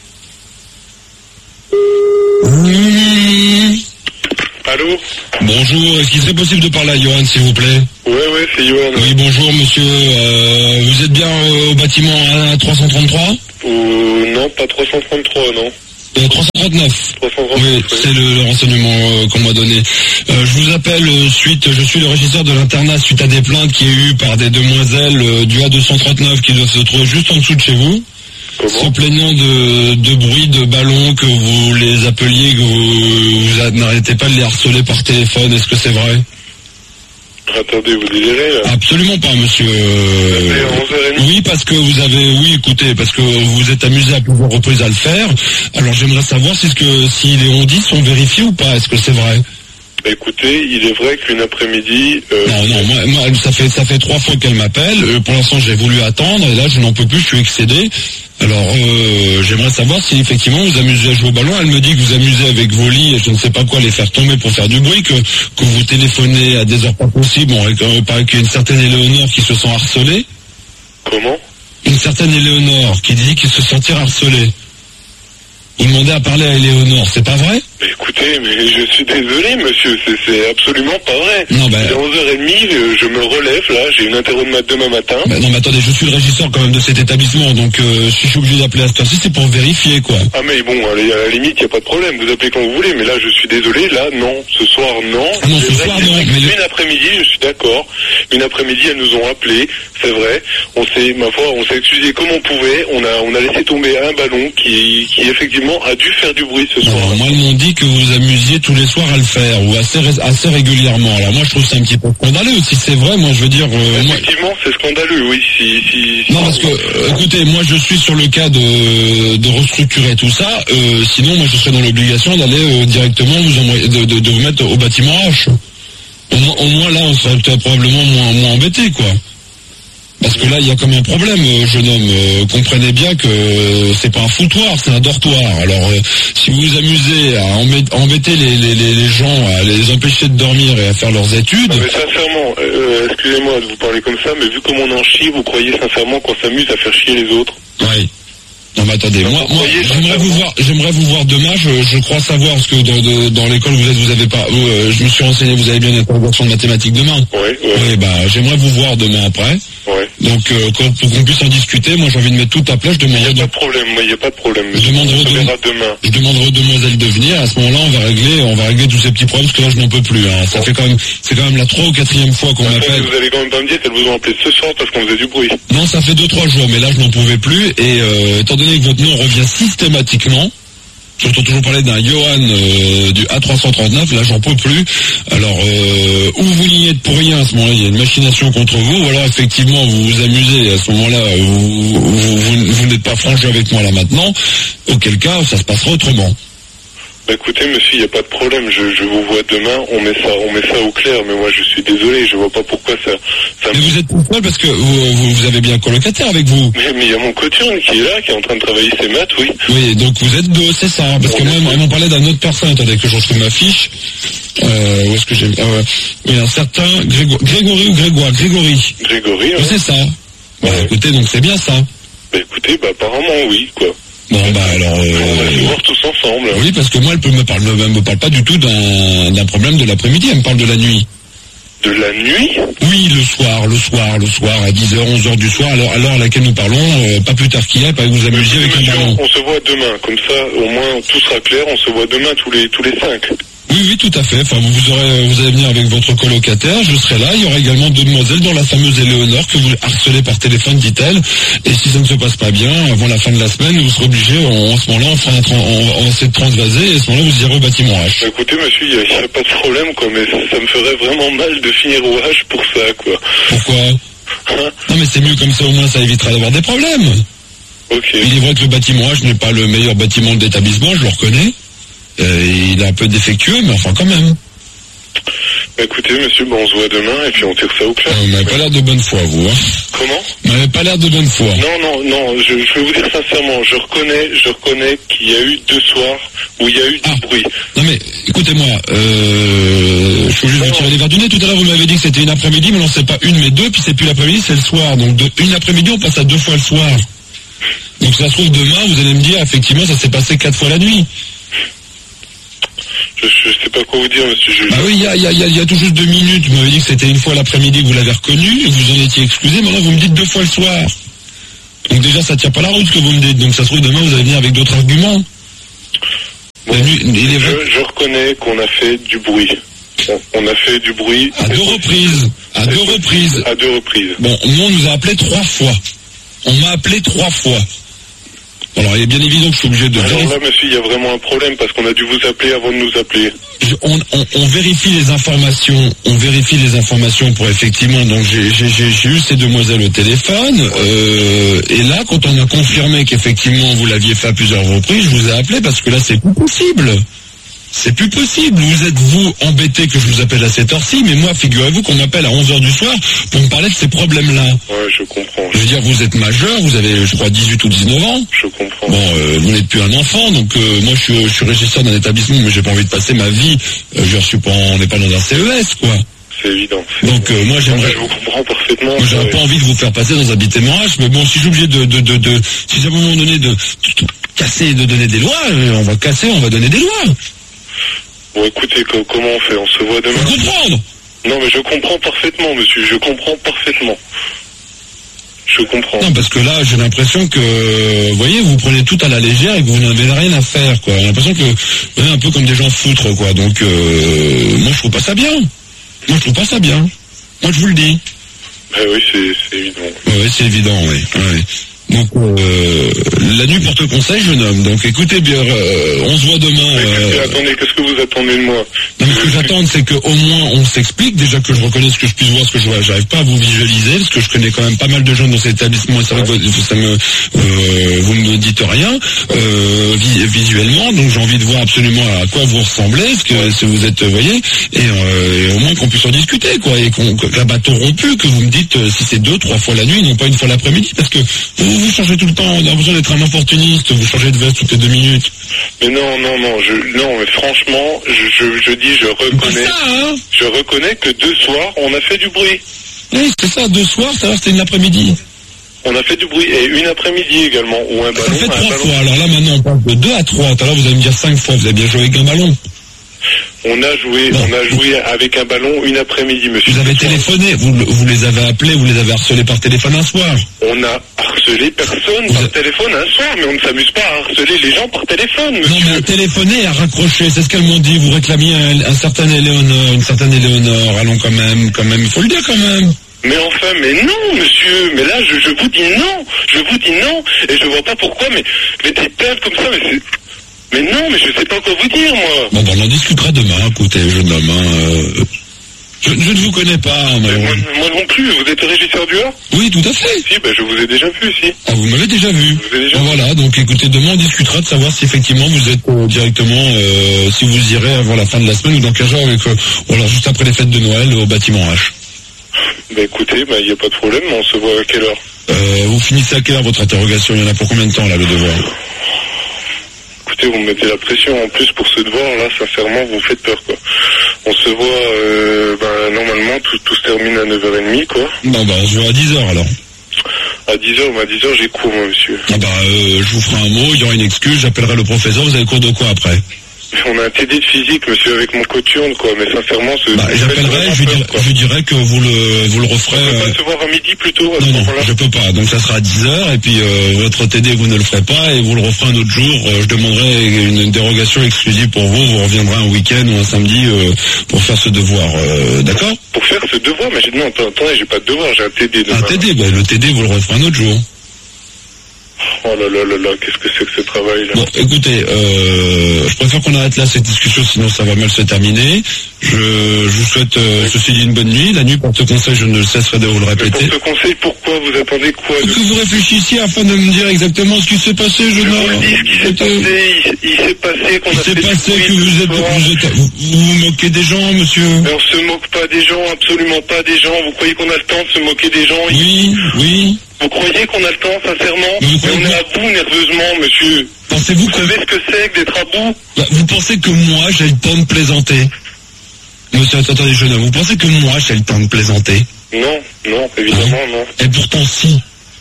Mmh. Allô? Bonjour, est-ce qu'il serait possible de parler à Johan, s'il vous plaît? Ouais, ouais, c'est Johan. Oui, bonjour, monsieur. Euh, vous êtes bien euh, au bâtiment à trois cent trente-trois? Euh, non, pas trois cent trente-trois, non. Euh, trois cent trente-neuf. trois cent trente-neuf. Oui, Oui. c'est le, le renseignement euh, qu'on m'a donné. Euh, je vous appelle euh, suite, je suis le régisseur de l'internat suite à des plaintes qui est eu par des demoiselles euh, du A deux cent trente-neuf qui doivent se trouver juste en dessous de chez vous. Se plaignant de, de bruit de ballons, que vous les appeliez, que vous, vous n'arrêtez pas de les harceler par téléphone. Est-ce que c'est vrai? Attendez, vous délirez, là? Absolument pas, monsieur. C'est à onze heures trente. Oui, parce que vous avez, oui, écoutez, parce que vous vous êtes amusé à plusieurs reprises à le faire. Alors j'aimerais savoir si, ce que, si les on-dit sont vérifiés ou pas. Est-ce que c'est vrai? Bah, écoutez, il est vrai qu'une après-midi... Euh... Non, non, moi, moi, ça fait ça fait trois fois qu'elle m'appelle. Euh, pour l'instant, j'ai voulu attendre et là, je n'en peux plus, je suis excédé. Alors, euh, j'aimerais savoir si effectivement vous amusez à jouer au ballon. Elle me dit que vous amusez avec vos lits et je ne sais pas quoi les faire tomber pour faire du bruit, que, que vous téléphonez à des heures pas possibles. Bon, il paraît qu'il y a une certaine Éléonore qui se sent harcelée. Comment? Une certaine Éléonore qui dit qu'il se sentir harcelée. Vous demandez à parler à Éléonore, c'est pas vrai? Mais écoutez, mais je suis désolé, monsieur, c'est, c'est absolument pas vrai. Non, ben... Il est onze heures trente, je me relève, là, j'ai une interro de mat demain matin. Ben non, mais attendez, je suis le régisseur quand même de cet établissement, donc euh, si je suis obligé d'appeler à cette heure-ci, c'est pour vérifier, quoi. Ah, mais bon, à la, à la limite, il n'y a pas de problème, vous appelez quand vous voulez, mais là, je suis désolé, là, non, ce soir, non. Ah non, c'est ce vrai soir, que non, mais... Une après-midi, je suis d'accord, une après-midi, elles nous ont appelés, c'est vrai, on s'est, ma foi, on s'est excusé comme on pouvait, on a, on a laissé tomber un ballon qui, qui effectivement a dû faire du bruit ce soir. Alors, moi, ils m'ont dit que vous amusiez tous les soirs à le faire, ou assez, assez régulièrement. Alors moi, je trouve ça un petit peu scandaleux. Si c'est vrai, moi, je veux dire... Euh, Effectivement, moi... c'est scandaleux, oui. Si, si, si non, parce que, euh, écoutez, moi, je suis sur le cas de, de restructurer tout ça. Euh, sinon, moi, je serais dans l'obligation d'aller euh, directement vous envoyer, de, de, de vous mettre au bâtiment H. Au moins, au moins là, on serait probablement moins, moins embêté, quoi. Parce que là, il y a comme un problème, euh, jeune homme. Euh, comprenez bien que euh, c'est pas un foutoir, c'est un dortoir. Alors, euh, si vous vous amusez à embêter, embêter les, les, les, les gens, à les empêcher de dormir et à faire leurs études... Non, mais sincèrement, euh, excusez-moi de vous parler comme ça, mais vu comme on en chie, vous croyez sincèrement qu'on s'amuse à faire chier les autres? Oui. Non mais attendez, moi, moi j'aimerais vous voir, j'aimerais vous voir demain. Je, je crois savoir parce que dans, de, dans l'école vous êtes, vous avez pas. Euh, je me suis renseigné, vous avez bien une interrogation de mathématiques demain. Oui. Oui. Oui, bah j'aimerais vous voir demain après. Oui. Donc euh, pour qu'on puisse en discuter, moi j'ai envie de mettre tout à plat. Je demanderai. Il n'y a pas de problème. Il n'y a pas de problème. Je demanderai on de... demain. Je demanderai aux demoiselles de venir. À ce moment-là, on va régler, on va régler tous ces petits problèmes parce que là je n'en peux plus. Hein. Ça bon. fait quand même, c'est quand même la trois ou quatrième fois qu'on m'appelle. Vous allez quand même pas me dire qu'elles vous ont appelé ce soir parce qu'on faisait du bruit. Non, ça fait deux trois jours, mais là je n'en pouvais plus. Et euh, étant donné que votre nom revient systématiquement, j'entends toujours parler d'un Johan euh, du A trois cent trente-neuf, là j'en peux plus. Alors euh, ou vous n'y êtes pour rien à ce moment-là, il y a une machination contre vous, ou alors effectivement vous vous amusez à ce moment-là, vous, vous, vous, vous n'êtes pas franc jeu avec moi là maintenant, auquel cas ça se passera autrement. Bah écoutez monsieur, il n'y a pas de problème, je, je vous vois demain, on met ça on met ça au clair, mais moi je suis désolé, je vois pas pourquoi ça... ça mais vous êtes tout seul parce que vous, vous, vous avez bien un colocataire avec vous. Mais il y a mon coturne qui est là, qui est en train de travailler ses maths, oui. Oui, donc vous êtes deux, c'est ça, parce que moi ils m'ont parlé d'une autre personne, attendez que je retrouve ma fiche. Euh, où est-ce que j'ai... Ah ouais. Oui, un certain Grégo... Grégory ou Grégoire Grégory. Grégory, oui. C'est ça. Bah ouais. Écoutez, donc c'est bien ça. Bah écoutez, bah apparemment oui, quoi. Bon bah alors... Euh, on va se voir tous ensemble. Oui, parce que moi, elle peut me parle, me parle pas du tout d'un, d'un problème de l'après-midi, elle me parle de la nuit. De la nuit? Oui, le soir, le soir, le soir, à dix heures, onze heures du soir, alors à l'heure à laquelle nous parlons, euh, pas plus tard qu'hier, pas que vous amusiez avec un ballon. On se voit demain, comme ça, au moins, tout sera clair, on se voit demain tous les, tous les cinq. Oui, oui, tout à fait. Enfin, vous aurez, vous allez venir avec votre colocataire, je serai là. Il y aura également deux demoiselles, dont la fameuse Éléonore que vous harcelez par téléphone, dit-elle. Et si ça ne se passe pas bien, avant la fin de la semaine, vous serez obligé, en, en ce moment-là, on, fera un, on, on va essayer de transvaser, et à ce moment-là, vous irez au bâtiment H. Écoutez, monsieur, il n'y a, a pas de problème, quoi, mais ça, ça me ferait vraiment mal de finir au H pour ça, quoi. Pourquoi? Hein? Non, mais c'est mieux comme ça, au moins, ça évitera d'avoir des problèmes. Ok. Il est vrai que le bâtiment H n'est pas le meilleur bâtiment de l'établissement, je le reconnais. Euh, il est un peu défectueux, mais enfin quand même. Écoutez, monsieur, bon, on se voit demain et puis on tire ça au clair. Euh, vous m'avez pas l'air de bonne foi, vous. Hein. Comment? Vous m'avez pas l'air de bonne foi. Non, non, non, je, je vais vous dire sincèrement, je reconnais, je reconnais qu'il y a eu deux soirs où il y a eu ah. du bruit. Non mais, écoutez-moi, euh, je peux juste vous tirer les verres du nez. Tout à l'heure, vous m'avez dit que c'était une après-midi, mais non, c'est pas une, mais deux, puis c'est plus l'après-midi, c'est le soir. Donc, de, une après-midi, on passe à deux fois le soir. Donc, ça se trouve, demain, vous allez me dire, effectivement, ça s'est passé quatre fois la nuit. Je, je sais pas quoi vous dire, monsieur. Je... Bah oui, il y a, y, a, y, a, y a tout juste deux minutes, vous m'avez dit que c'était une fois l'après-midi que vous l'avez reconnu, et vous en étiez excusé, maintenant vous me dites deux fois le soir. Donc déjà, ça tient pas la route ce que vous me dites, donc ça se trouve demain vous allez venir avec d'autres arguments. Bon, nuit, il est vrai... je, je reconnais qu'on a fait du bruit. On a fait du bruit. À deux reprises. À deux reprises. À deux reprises. Bon, nous on nous a appelé trois fois. On m'a appelé trois fois. Alors, il est bien évident que je suis obligé de... Alors là, monsieur, il y a vraiment un problème parce qu'on a dû vous appeler avant de nous appeler. Je, on, on, on vérifie les informations, on vérifie les informations pour effectivement... Donc, j'ai, j'ai, j'ai eu ces demoiselles au téléphone, euh, et là, quand on a confirmé qu'effectivement vous l'aviez fait à plusieurs reprises, je vous ai appelé parce que là, c'est plus possible. C'est plus possible. Vous êtes, vous, embêté que je vous appelle à cette heure-ci, mais moi, figurez-vous qu'on m'appelle à onze heures du soir pour me parler de ces problèmes-là. Ouais, je comprends. Je veux dire, vous êtes majeur, vous avez, je crois, dix-huit ou dix-neuf ans. Je comprends. Bon, euh, vous n'êtes plus un enfant, donc euh, moi, je suis, je suis régisseur d'un établissement, mais j'ai pas envie de passer ma vie, euh, je suis pas, on n'est pas dans un C E S, quoi. C'est évident. C'est donc, euh, moi, j'aimerais... Je vous comprends parfaitement. Moi, j'aurais ouais. pas envie de vous faire passer dans un bâtiment H, mais bon, si j'ai obligé de, de, de, de, si j'ai à un moment donné de, de, de casser et de donner des lois, on va casser, on va donner des lois. Bon, écoutez, comment on fait? On se voit demain. Faut comprendre. Non, mais je comprends parfaitement, monsieur. Je comprends parfaitement. Je comprends. Non, parce que là, j'ai l'impression que, vous voyez, vous prenez tout à la légère et que vous n'avez rien à faire, quoi. J'ai l'impression que vous êtes un peu comme des gens foutres, quoi. Donc, euh, moi, je trouve pas ça bien. Moi, je trouve pas ça bien. Moi, je vous le dis. Ben oui, c'est, c'est évident. Oui, c'est évident, oui. oui. Donc, euh, la nuit porte conseil, jeune homme. Donc, écoutez bien, euh, on se voit demain. Euh... Attendez, qu'est-ce que vous attendez de moi? Non, mais ce que j'attends, c'est qu'au moins on s'explique. Déjà que je reconnaisse que je puisse voir ce que je vois. J'arrive pas à vous visualiser, parce que je connais quand même pas mal de gens dans cet établissement, et c'est vrai que ça me, euh, vous ne me dites rien euh, visuellement. Donc, j'ai envie de voir absolument à quoi vous ressemblez, parce que si vous êtes, vous voyez, et, euh, et au moins qu'on puisse en discuter, quoi, et qu'on, que la bateau rompu, que vous me dites euh, si c'est deux, trois fois la nuit, non pas une fois l'après-midi, parce que vous, vous changez tout le temps. On a besoin d'être un opportuniste. Vous changez de veste toutes les deux minutes. Mais non, non, non. Je, non, mais franchement, je, je, je dis, je reconnais. Ça, hein je reconnais que deux soirs, on a fait du bruit. Oui, c'est ça. Deux soirs, ça va, c'était une après-midi. On a fait du bruit et une après-midi également, ou un ballon. Ça fait trois ballon. fois. Alors là, maintenant, on passe de deux à trois. Tout à l'heure, vous allez me dire cinq fois. Vous avez bien joué avec un ballon. On a joué, non. on a joué avec un ballon une après-midi, monsieur. Vous avez téléphoné, vous, vous les avez appelés, vous les avez harcelés par téléphone un soir. On a harcelé personne vous par a... téléphone un soir, mais on ne s'amuse pas à harceler les gens par téléphone, monsieur. Non, mais à téléphoner et à raccrocher, c'est ce qu'elles m'ont dit. Vous réclamiez un, un certain Éléonore, une certaine Éléonore. Allons quand même, quand même, il faut le dire quand même. Mais enfin, mais non, monsieur, mais là, je, je vous dis non, je vous dis non, et je vois pas pourquoi, mais, mais des plaintes comme ça, mais c'est... Mais non, mais je sais pas quoi vous dire, moi. Bon, ben, on en discutera demain, écoutez, jeune homme, hein, euh... je, je ne vous connais pas, moi, moi non plus, vous êtes régisseur du A? Oui, tout à fait. Si, ben, je vous ai déjà vu, si. Ah, vous m'avez déjà vu. Vous avez déjà ben, vu. Voilà, donc écoutez, demain, on discutera de savoir si effectivement vous êtes euh, directement, euh, si vous irez avant la fin de la semaine ou dans quinze jours avec, euh, ou alors juste après les fêtes de Noël au bâtiment H. Ben, écoutez, il ben, n'y a pas de problème, on se voit à quelle heure? Euh, vous finissez à quelle heure votre interrogation? Il y en a pour combien de temps, là, le devoir? Écoutez, vous me mettez la pression en plus pour ce devoir, là, sincèrement, vous me faites peur, quoi. On se voit, euh, ben, normalement, tout, tout se termine à neuf heures trente, quoi. Non, bah, on se voit à dix heures, alors. À dix heures, bah, à dix heures, j'ai cours, moi, monsieur. Ah bah, euh, je vous ferai un mot, il y aura une excuse, j'appellerai le professeur, vous avez cours de quoi après? On a un T D de physique, monsieur, avec mon coturne, quoi. Mais sincèrement, ce. Bah, j'appellerai, je lui dirai, je lui dirai que vous le, vous le referez. On peut euh... pas se voir à midi plutôt, à non, ce non, moment-là. je peux pas. Donc ça sera à dix heures, et puis euh, votre T D, vous ne le ferez pas, et vous le referez un autre jour. Euh, je demanderai une, une dérogation exclusive pour vous. Vous reviendrez un week-end ou un samedi euh, pour faire ce devoir. Euh, d'accord? Pour faire ce devoir, mais j'ai dit non, attendez, j'ai pas de devoir, j'ai un T D demain. Un T D, bah, le T D, vous le referez un autre jour. Oh là là là là, qu'est-ce que c'est que ce travail-là? Bon, écoutez, euh, je préfère qu'on arrête là cette discussion, sinon ça va mal se terminer. Je, je vous souhaite, euh, ceci dit, une bonne nuit. La nuit, pour ce conseil, je ne cesserai de vous le répéter. Mais pour ce conseil, pourquoi vous attendez quoi de... Que vous réfléchissiez afin de me dire exactement ce qui s'est passé, jeune homme. Je vous dis ce qui s'est passé, il, il s'est passé qu'on Il a s'est fait passé du que bruit vous ce êtes, soir. vous êtes, vous, vous vous moquez des gens, monsieur. Mais on se moque pas des gens, absolument pas des gens. Vous croyez qu'on a le temps de se moquer des gens? Oui, oui. Vous croyez qu'on a le temps, sincèrement? Mais vous Mais croyez on est pas- à bout nerveusement, monsieur. Pensez-vous Vous que, savez ce que c'est que d'être à bout? bah, vous pensez que moi, j'ai le temps de plaisanter? Monsieur, attendez, jeune homme, vous pensez que moi, j'ai le temps de plaisanter? Non, non, évidemment, non. Et pourtant, si.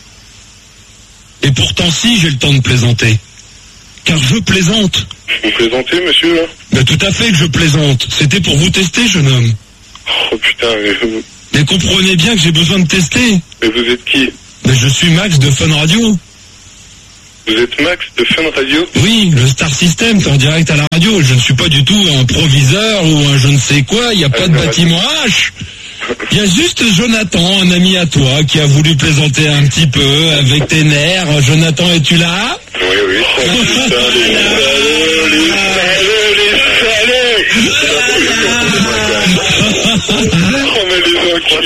Et pourtant, si, j'ai le temps de plaisanter. Car je plaisante. Vous plaisantez, monsieur, là? Mais tout à fait que je plaisante. C'était pour vous tester, jeune homme. Oh putain, mais vous, Mais comprenez bien que j'ai besoin de tester. mais vous êtes qui? Mais je suis Max de Fun Radio. Vous êtes Max de Fun Radio? Oui, le Star System, c'est en direct à la radio. Je ne suis pas du tout un proviseur ou un je ne sais quoi. Il n'y a pas de bâtiment H. Il y a juste Jonathan, un ami à toi, qui a voulu plaisanter un petit peu avec tes nerfs. Jonathan, es-tu là? Oui, oui, ça, putain, les salauds, les salauds, les salauds! Oh, mais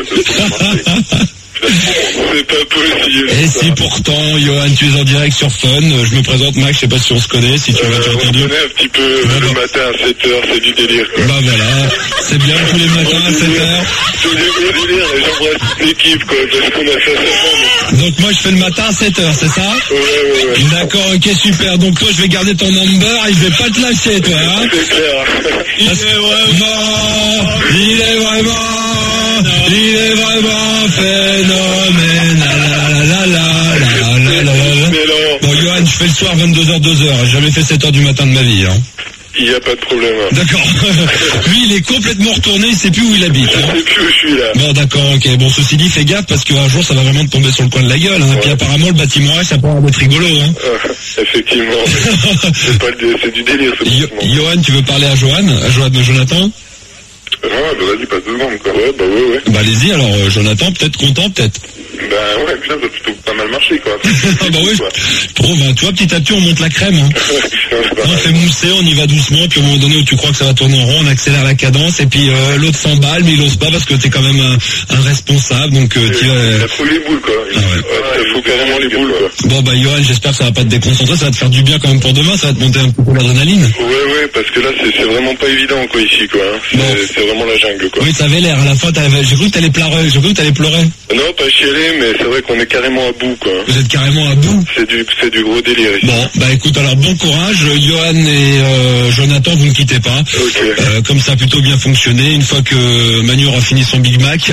les enculés! C'est pas possible. Et si pourtant, Johan, tu es en direct sur Fun, je me présente Max, je sais pas si on se connaît, si tu Euh, m'as déjà on se entendu. connaît un petit peu euh, le matin à sept heures, c'est du délire, quoi. Bah voilà, c'est bien tous les matins à sept heures. C'est du gros délire, et j'embrasse toute l'équipe, quoi, parce qu'on a fait ça. Donc moi je fais le matin à sept heures, c'est ça? Ouais, ouais, ouais. D'accord, ok, super. Donc toi je vais garder ton number et je vais pas te lâcher, toi, hein? C'est clair. Il est vraiment, il est vraiment, il est vraiment phénoménal. La, la, la, la, la, la, la. Mais non, Bon, Johan, je fais le soir vingt-deux heures, deux heures. J'ai jamais fait sept heures du matin de ma vie, hein. il n'y a pas de problème. Hein. D'accord. Lui, il est complètement retourné, il sait plus où il habite. Je Hein. sais plus où je suis là. Bon, d'accord, ok. Bon, ceci dit, fais gaffe parce qu'un jour, ça va vraiment te tomber sur le coin de la gueule. Hein. Et puis apparemment, le bâtiment H, ça peut être rigolo. Hein. Euh, effectivement. C'est pas le- c'est du délire, ce Yo- bâtiment. Johan, tu veux parler à Johan, à Johan de Jonathan? Ah, bah vas-y, passe deux secondes, quoi. Ouais, bah ouais, ouais. Bah allez-y, alors euh, Jonathan, peut-être content, peut-être. Bah ouais, putain, ça a plutôt pas mal marché, quoi. Ah bah oui, Quoi. je trouve, hein, tu vois, petit à petit, on monte la crème. Hein. Putain, c'est pas On mal. fait mousser, on y va doucement, puis au moment donné où tu crois que ça va tourner en rond, on accélère la cadence, et puis euh, l'autre s'emballe, mais il ose pas parce que t'es quand même un, un responsable, donc euh, tu Il vas... a trouvé les boules, quoi. Il Ah ouais. ouais, il faut carrément les boules, quoi. Bon bah Johan, j'espère que ça va pas te déconcentrer, ça va te faire du bien quand même pour demain, ça va te monter un peu l'adrénaline. Ouais, ouais, parce que là, c'est c'est vraiment pas évident, quoi, ici, quoi. hein. C'est Bon. c'est vraiment la jungle, quoi. Oui, ça avait l'air, à la fin, t'avais- j'ai cru que t'allais pleurer, j'ai cru que t'allais pleurer. Non, pas chialer, mais c'est vrai qu'on est carrément à bout, quoi. Vous êtes carrément à bout. C'est du, c'est du gros délire, ici. Bon, bah écoute, alors bon courage, Johan et euh, Jonathan, vous ne quittez pas. Ok. Euh, comme ça a plutôt bien fonctionné. Une fois que Manu aura fini son Big Mac,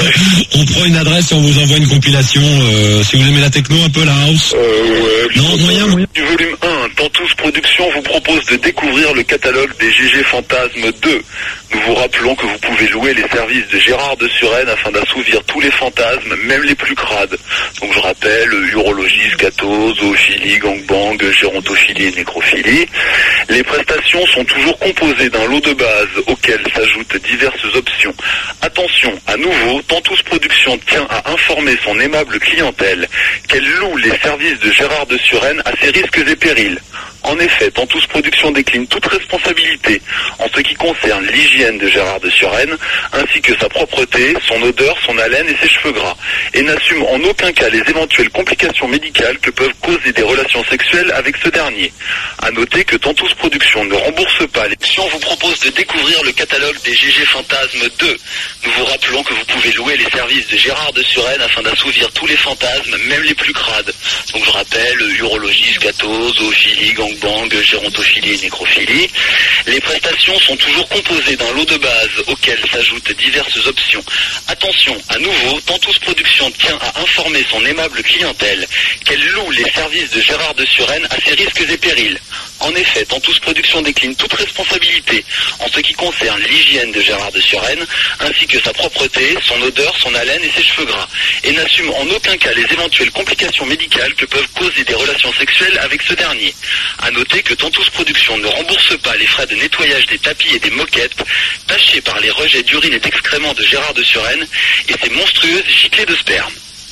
on prend une adresse et on vous envoie une compilation. Euh, si vous aimez la techno, un peu la house. Euh, ouais. Non, moyen, moyen. Du volume un, Tantous Productions vous propose de découvrir le catalogue des G G Fantasmes deux. Nous vous rappelons que vous pouvez louer les services de Gérard de Suresnes afin d'assouvir tous les fantasmes, même les plus crades. Donc je rappelle, urologie, scato, zoophilie, gangbang, gérontophilie et nécrophilie. Les prestations sont toujours composées d'un lot de base auquel s'ajoutent diverses options. Attention, à nouveau, Tantous Productions tient à informer son aimable clientèle qu'elle loue les services de Gérard de Suresnes à ses risques et périls. En effet, Tantous Productions décline toute responsabilité en ce qui concerne l'hygiène de Gérard de Suresnes, ainsi que sa propreté, son odeur, son haleine et ses cheveux gras, et n'assume en aucun cas les éventuelles complications médicales que peuvent causer des relations sexuelles avec ce dernier. À noter que Tantous Productions ne rembourse pas les... On vous propose de découvrir le catalogue des G G Fantasmes deux. Nous vous rappelons que vous pouvez louer les services de Gérard de Suresnes afin d'assouvir tous les fantasmes, même les plus crades. Donc je rappelle, urologie, scato, zoophilie, gangbang, gangbang, gérontophilie et nécrophilie. Les prestations sont toujours composées d'un lot de base auquel s'ajoutent diverses options. Attention, à nouveau, Tantous Productions tient à informer son aimable clientèle qu'elle loue les services de Gérard de Suresnes à ses risques et périls. En effet, Tantous Productions décline toute responsabilité en ce qui concerne l'hygiène de Gérard de Suresnes, ainsi que sa propreté, son odeur, son haleine et ses cheveux gras, et n'assume en aucun cas les éventuelles complications médicales que peuvent causer des relations sexuelles avec ce dernier. À noter que Tantous Productions ne rembourse pas les frais de nettoyage des tapis et des moquettes tachés par les rejets d'urine et d'excréments de Gérard de Suresnes et ses monstrueuses giclées de sperme.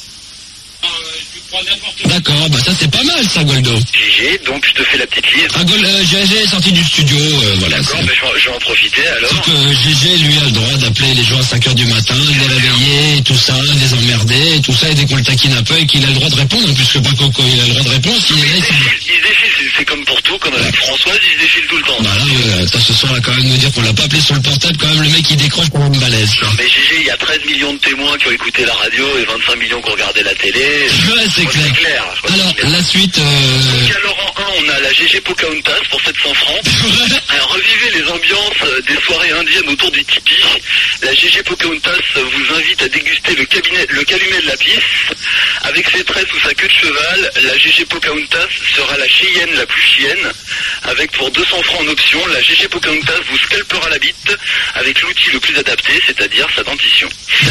D'accord, bah ça c'est pas mal ça, Goldo. G G, donc je te fais la petite liste. Ah, Gol, euh, G G est sorti du studio, euh, voilà. D'accord, mais je, je vais en profiter alors. Sauf que G G, lui, a le droit d'appeler les gens à cinq heures du matin, de les réveiller, et tout ça, de les emmerder, et tout ça, et dès qu'on le taquine un peu, et qu'il a le droit de répondre, puisque pas Coco, il a le droit de répondre, s'il est là, il se défile, c'est comme pour tout, comme avec Françoise, il se défile tout le temps. Bah là, euh, t'as ce soir là quand même nous dire qu'on l'a pas appelé sur le portable, quand même le mec il décroche pour une balèze. Non mais G G, il y a treize millions de témoins qui ont écouté la radio et vingt-cinq millions qui ont regardé la télé. Ouais, c'est clair. clair. Alors, la suite... Euh... Donc alors en un, on a la G G Pocahontas pour sept cents francs. Alors revivez les ambiances des soirées indiennes autour du tipi. La G G Pocahontas vous invite à déguster le, cabinet, le calumet de la pisse. Avec ses tresses ou sa queue de cheval, la G G Pocahontas sera la chienne la plus chienne. Avec pour deux cents francs en option, la G G Pocahontas vous scalpera la bite avec l'outil le plus adapté, c'est-à-dire sa dentition.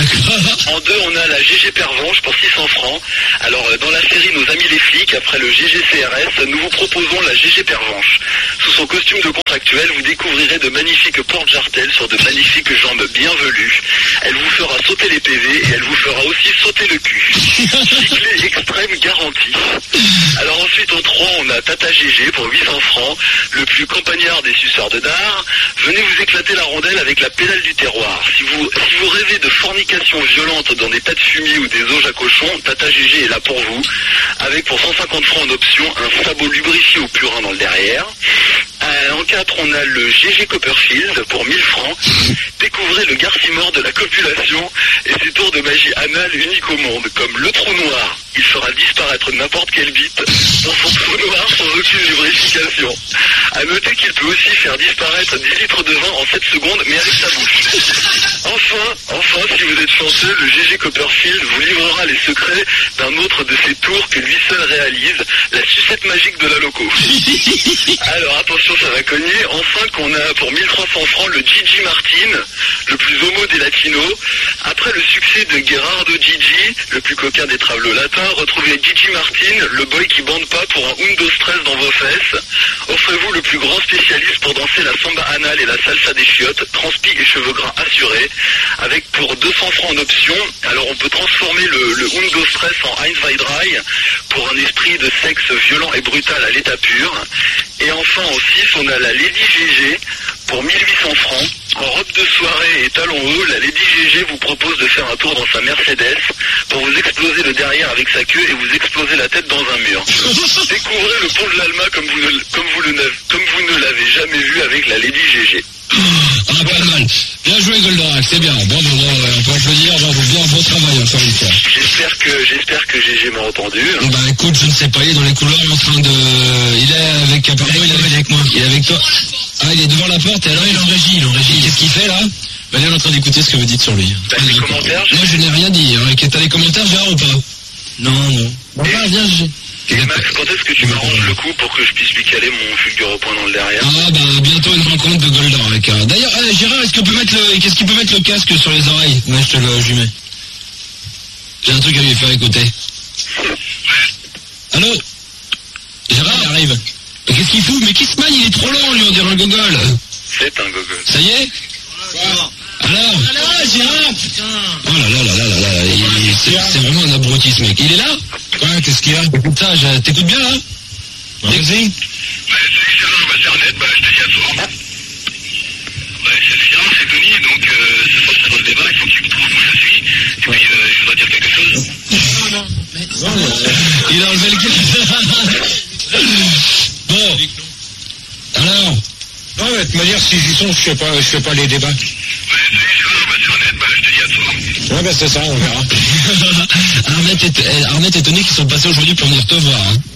En deux, on a la G G Pervenche pour six cents francs. Alors dans la série Nos Amis les Flics, après le G G C R S, nous vous proposons la G G Pervenche. Sous son costume de contractuel, vous découvrirez de magnifiques porte-jartelles sur de magnifiques jambes bien velues. Elle vous fera sauter les P V et elle vous fera aussi sauter le cul. Cyclé extrême garantie. Alors ensuite en trois, on a Tata G G pour huit cents francs, le plus campagnard des suceurs de dard. Venez vous éclater la rondelle avec la pédale du terroir. Si vous, si vous rêvez de fornication violente dans des tas de fumier ou des auges à cochon, Tata G G est là pour vous. Avec pour cent cinquante francs en option, un sabot lubrifié au purin dans le derrière. Euh, en quatre, on a le G G Copperfield pour mille francs. Découvrez le garcimore de la copulation et ses tours de magie anale uniques au monde, comme le trou noir. Il fera disparaître n'importe quelle bite dans son trou noir sans aucune lubrification. À noter qu'il peut aussi faire disparaître dix litres de vin en sept secondes, mais avec sa bouche. Enfin, enfin, si vous êtes chanceux, le G G Copperfield vous livrera les secrets d'un autre de ses tours que lui seul réalise, la sucette magique de la loco. Alors attention, ça va cogner. En cinq, on a pour mille trois cents francs le Gigi Martin, le plus homo des latinos. Après le succès de Gerardo Gigi, le plus coquin des travelots latins, retrouvez Gigi Martin, le boy qui bande pas pour un undo stress dans vos fesses. Offrez-vous le plus grand spécialiste pour danser la samba anale et la salsa des chiottes, transpi et cheveux gras assurés, avec pour deux cents francs en option. Alors on peut transformer le, le undo stress en Heinz Weidrai pour un esprit de sexe violent et brutal à l'état pur. Et enfin en six, on a la Lady G G pour mille huit cents francs. En robe de soirée et talons hauts, la Lady G G vous propose de faire un tour dans sa Mercedes pour vous exploser le derrière avec sa queue et vous exploser la tête dans un mur. Découvrez le pont de l'Alma comme vous ne, comme vous le, comme vous ne l'avez jamais vu avec la Lady G G. Ah, pas mal. Bien joué, Goldorak, c'est bien. Bon, bon, bon, on peut applaudir, bravo, bien, bon travail, encore une fois. J'espère que, j'espère que G G m'a entendu. Bah, écoute, je ne sais pas, il est dans les couloirs en train de, il est avec, pardon, il est avec moi. Il est avec toi. Ah, il est devant la porte, et alors il est en régie, il est en régie. Qu'est-ce qu'il fait, là? Bah, il est en train d'écouter ce que vous dites sur lui. T'as des commentaires? Moi, je n'ai rien dit, hein. T'as des commentaires, Gérard, ou pas? Non, non. Bon, bah, viens, G G. Et Max, quand est-ce que tu m'arranges le coup pour que je puisse lui caler mon fulgure au point dans le derrière? Ah bah bientôt une rencontre de Goldorak. Hein. D'ailleurs, euh, Gérard, est-ce qu'on peut mettre le, qu'est-ce qu'il peut mettre le casque sur les oreilles? Ouais, je te le, je lui mets. J'ai un truc à lui faire écouter. Allô? Gérard, il arrive. Mais qu'est-ce qu'il fout? Mais qui se magne? Il est trop long, lui, on dirait un gogol. C'est un gogol. Ça y est? Ouais. Alors? Ah là, Gérard, putain. Oh là là là là là là, il- c'est c'est vraiment un abruti ce mec. Il est là? Ouais, qu'est-ce qu'il y a? Écoute ça, je- t'écoutes bien là? Vas-y. Ouais, salut Gérard, bah c'est Arnett, bah je te dis à toi. Ouais, salut Gérard, c'est Tony, donc euh, ce soir c'est dans le débat, il faut que tu me trouves où je suis. Et puis euh, je voudrais dire quelque chose. Non, non, mais... Non, mais- Il a enlevé le casque. Bon. Alors? Non, mais de toute manière, si j'y sont, je fais pas, je fais pas les débats. Ouais, salut Gérard, bah c'est Arnett, bah je te dis à toi. Ouais, ben c'est ça, on verra. Arnett et, Arnett et Tony qui sont passés aujourd'hui pour venir te voir. Hein. Bon, ben, c'est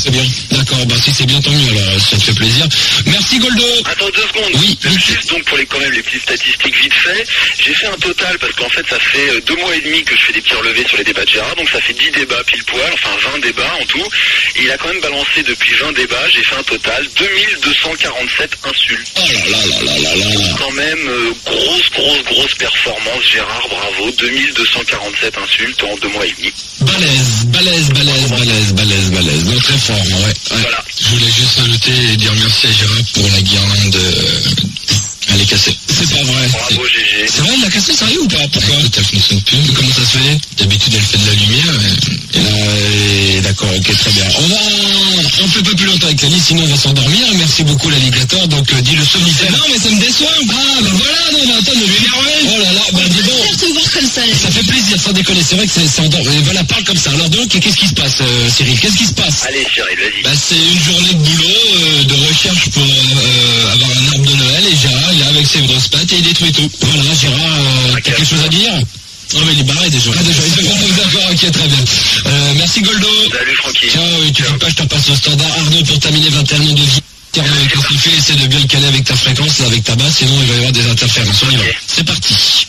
très bien. D'accord, bah si c'est bien, tant mieux, alors ça te fait plaisir. Merci Goldo. Attends deux secondes. Oui. Juste donc pour les quand même les petites statistiques vite fait, j'ai fait un total parce qu'en fait ça fait euh, deux mois et demi que je fais des petits relevés sur les débats de Gérard, donc ça fait dix débats pile poil, enfin vingt débats en tout. Et il a quand même balancé depuis vingt débats, j'ai fait un total deux mille deux cent quarante-sept insultes. Oh là là là là là là. Quand même euh, grosse grosse grosse performance Gérard, bravo, deux mille deux cent quarante-sept insultes en deux mois et demi. Balèze, balèze, balèze, balèze, balèze, balèze. Non, très fort, ouais. ouais. Voilà. Je voulais juste ajouter et dire merci à Gérard pour la guirlande. Euh, elle est cassée. C'est pas vrai. Bravo G G. C'est vrai, il l'a cassé, sérieux ou pas? Pourquoi? Écoute, elle fonctionne plus. Comment ça se fait? D'habitude, elle fait de la lumière. Et... Euh, d'accord, ok, très bien. On va, on fait pas plus longtemps avec Lali, sinon on va s'endormir. Merci beaucoup l'alligator. Donc euh, dis le somnifère. Non, mais ça me déçoit. Ah, bah voilà, non, mais attends, ne m'énerver. Oh là là, bah dis donc. te voir comme ça. Ça fait plaisir, sans déconner. C'est vrai que c'est endormi. Voilà, parle comme ça. Alors donc, qu'est-ce qui se passe, euh, Cyril? Qu'est-ce qui se passe? Allez Cyril, vas-y. Bah, c'est une journée de boulot, euh, de recherche pour euh, avoir un arbre de Noël. Et Gérard, il est avec ses grosses pattes et il détruit tout. Voilà, Gérard, euh, t'as quelque chose à dire? Ah mais il est barré déjà. Ah déjà, il est d'accord, ok, très bien. Euh, merci Goldo. Salut Francky. Ciao, et tu fais pas, je te repasse au standard. Arnaud, pour terminer, vingt et un noms de vie. Avec un sifflet, essaie de bien le caler avec ta fréquence, avec ta basse, sinon il va y avoir des interférences. On y va. C'est parti.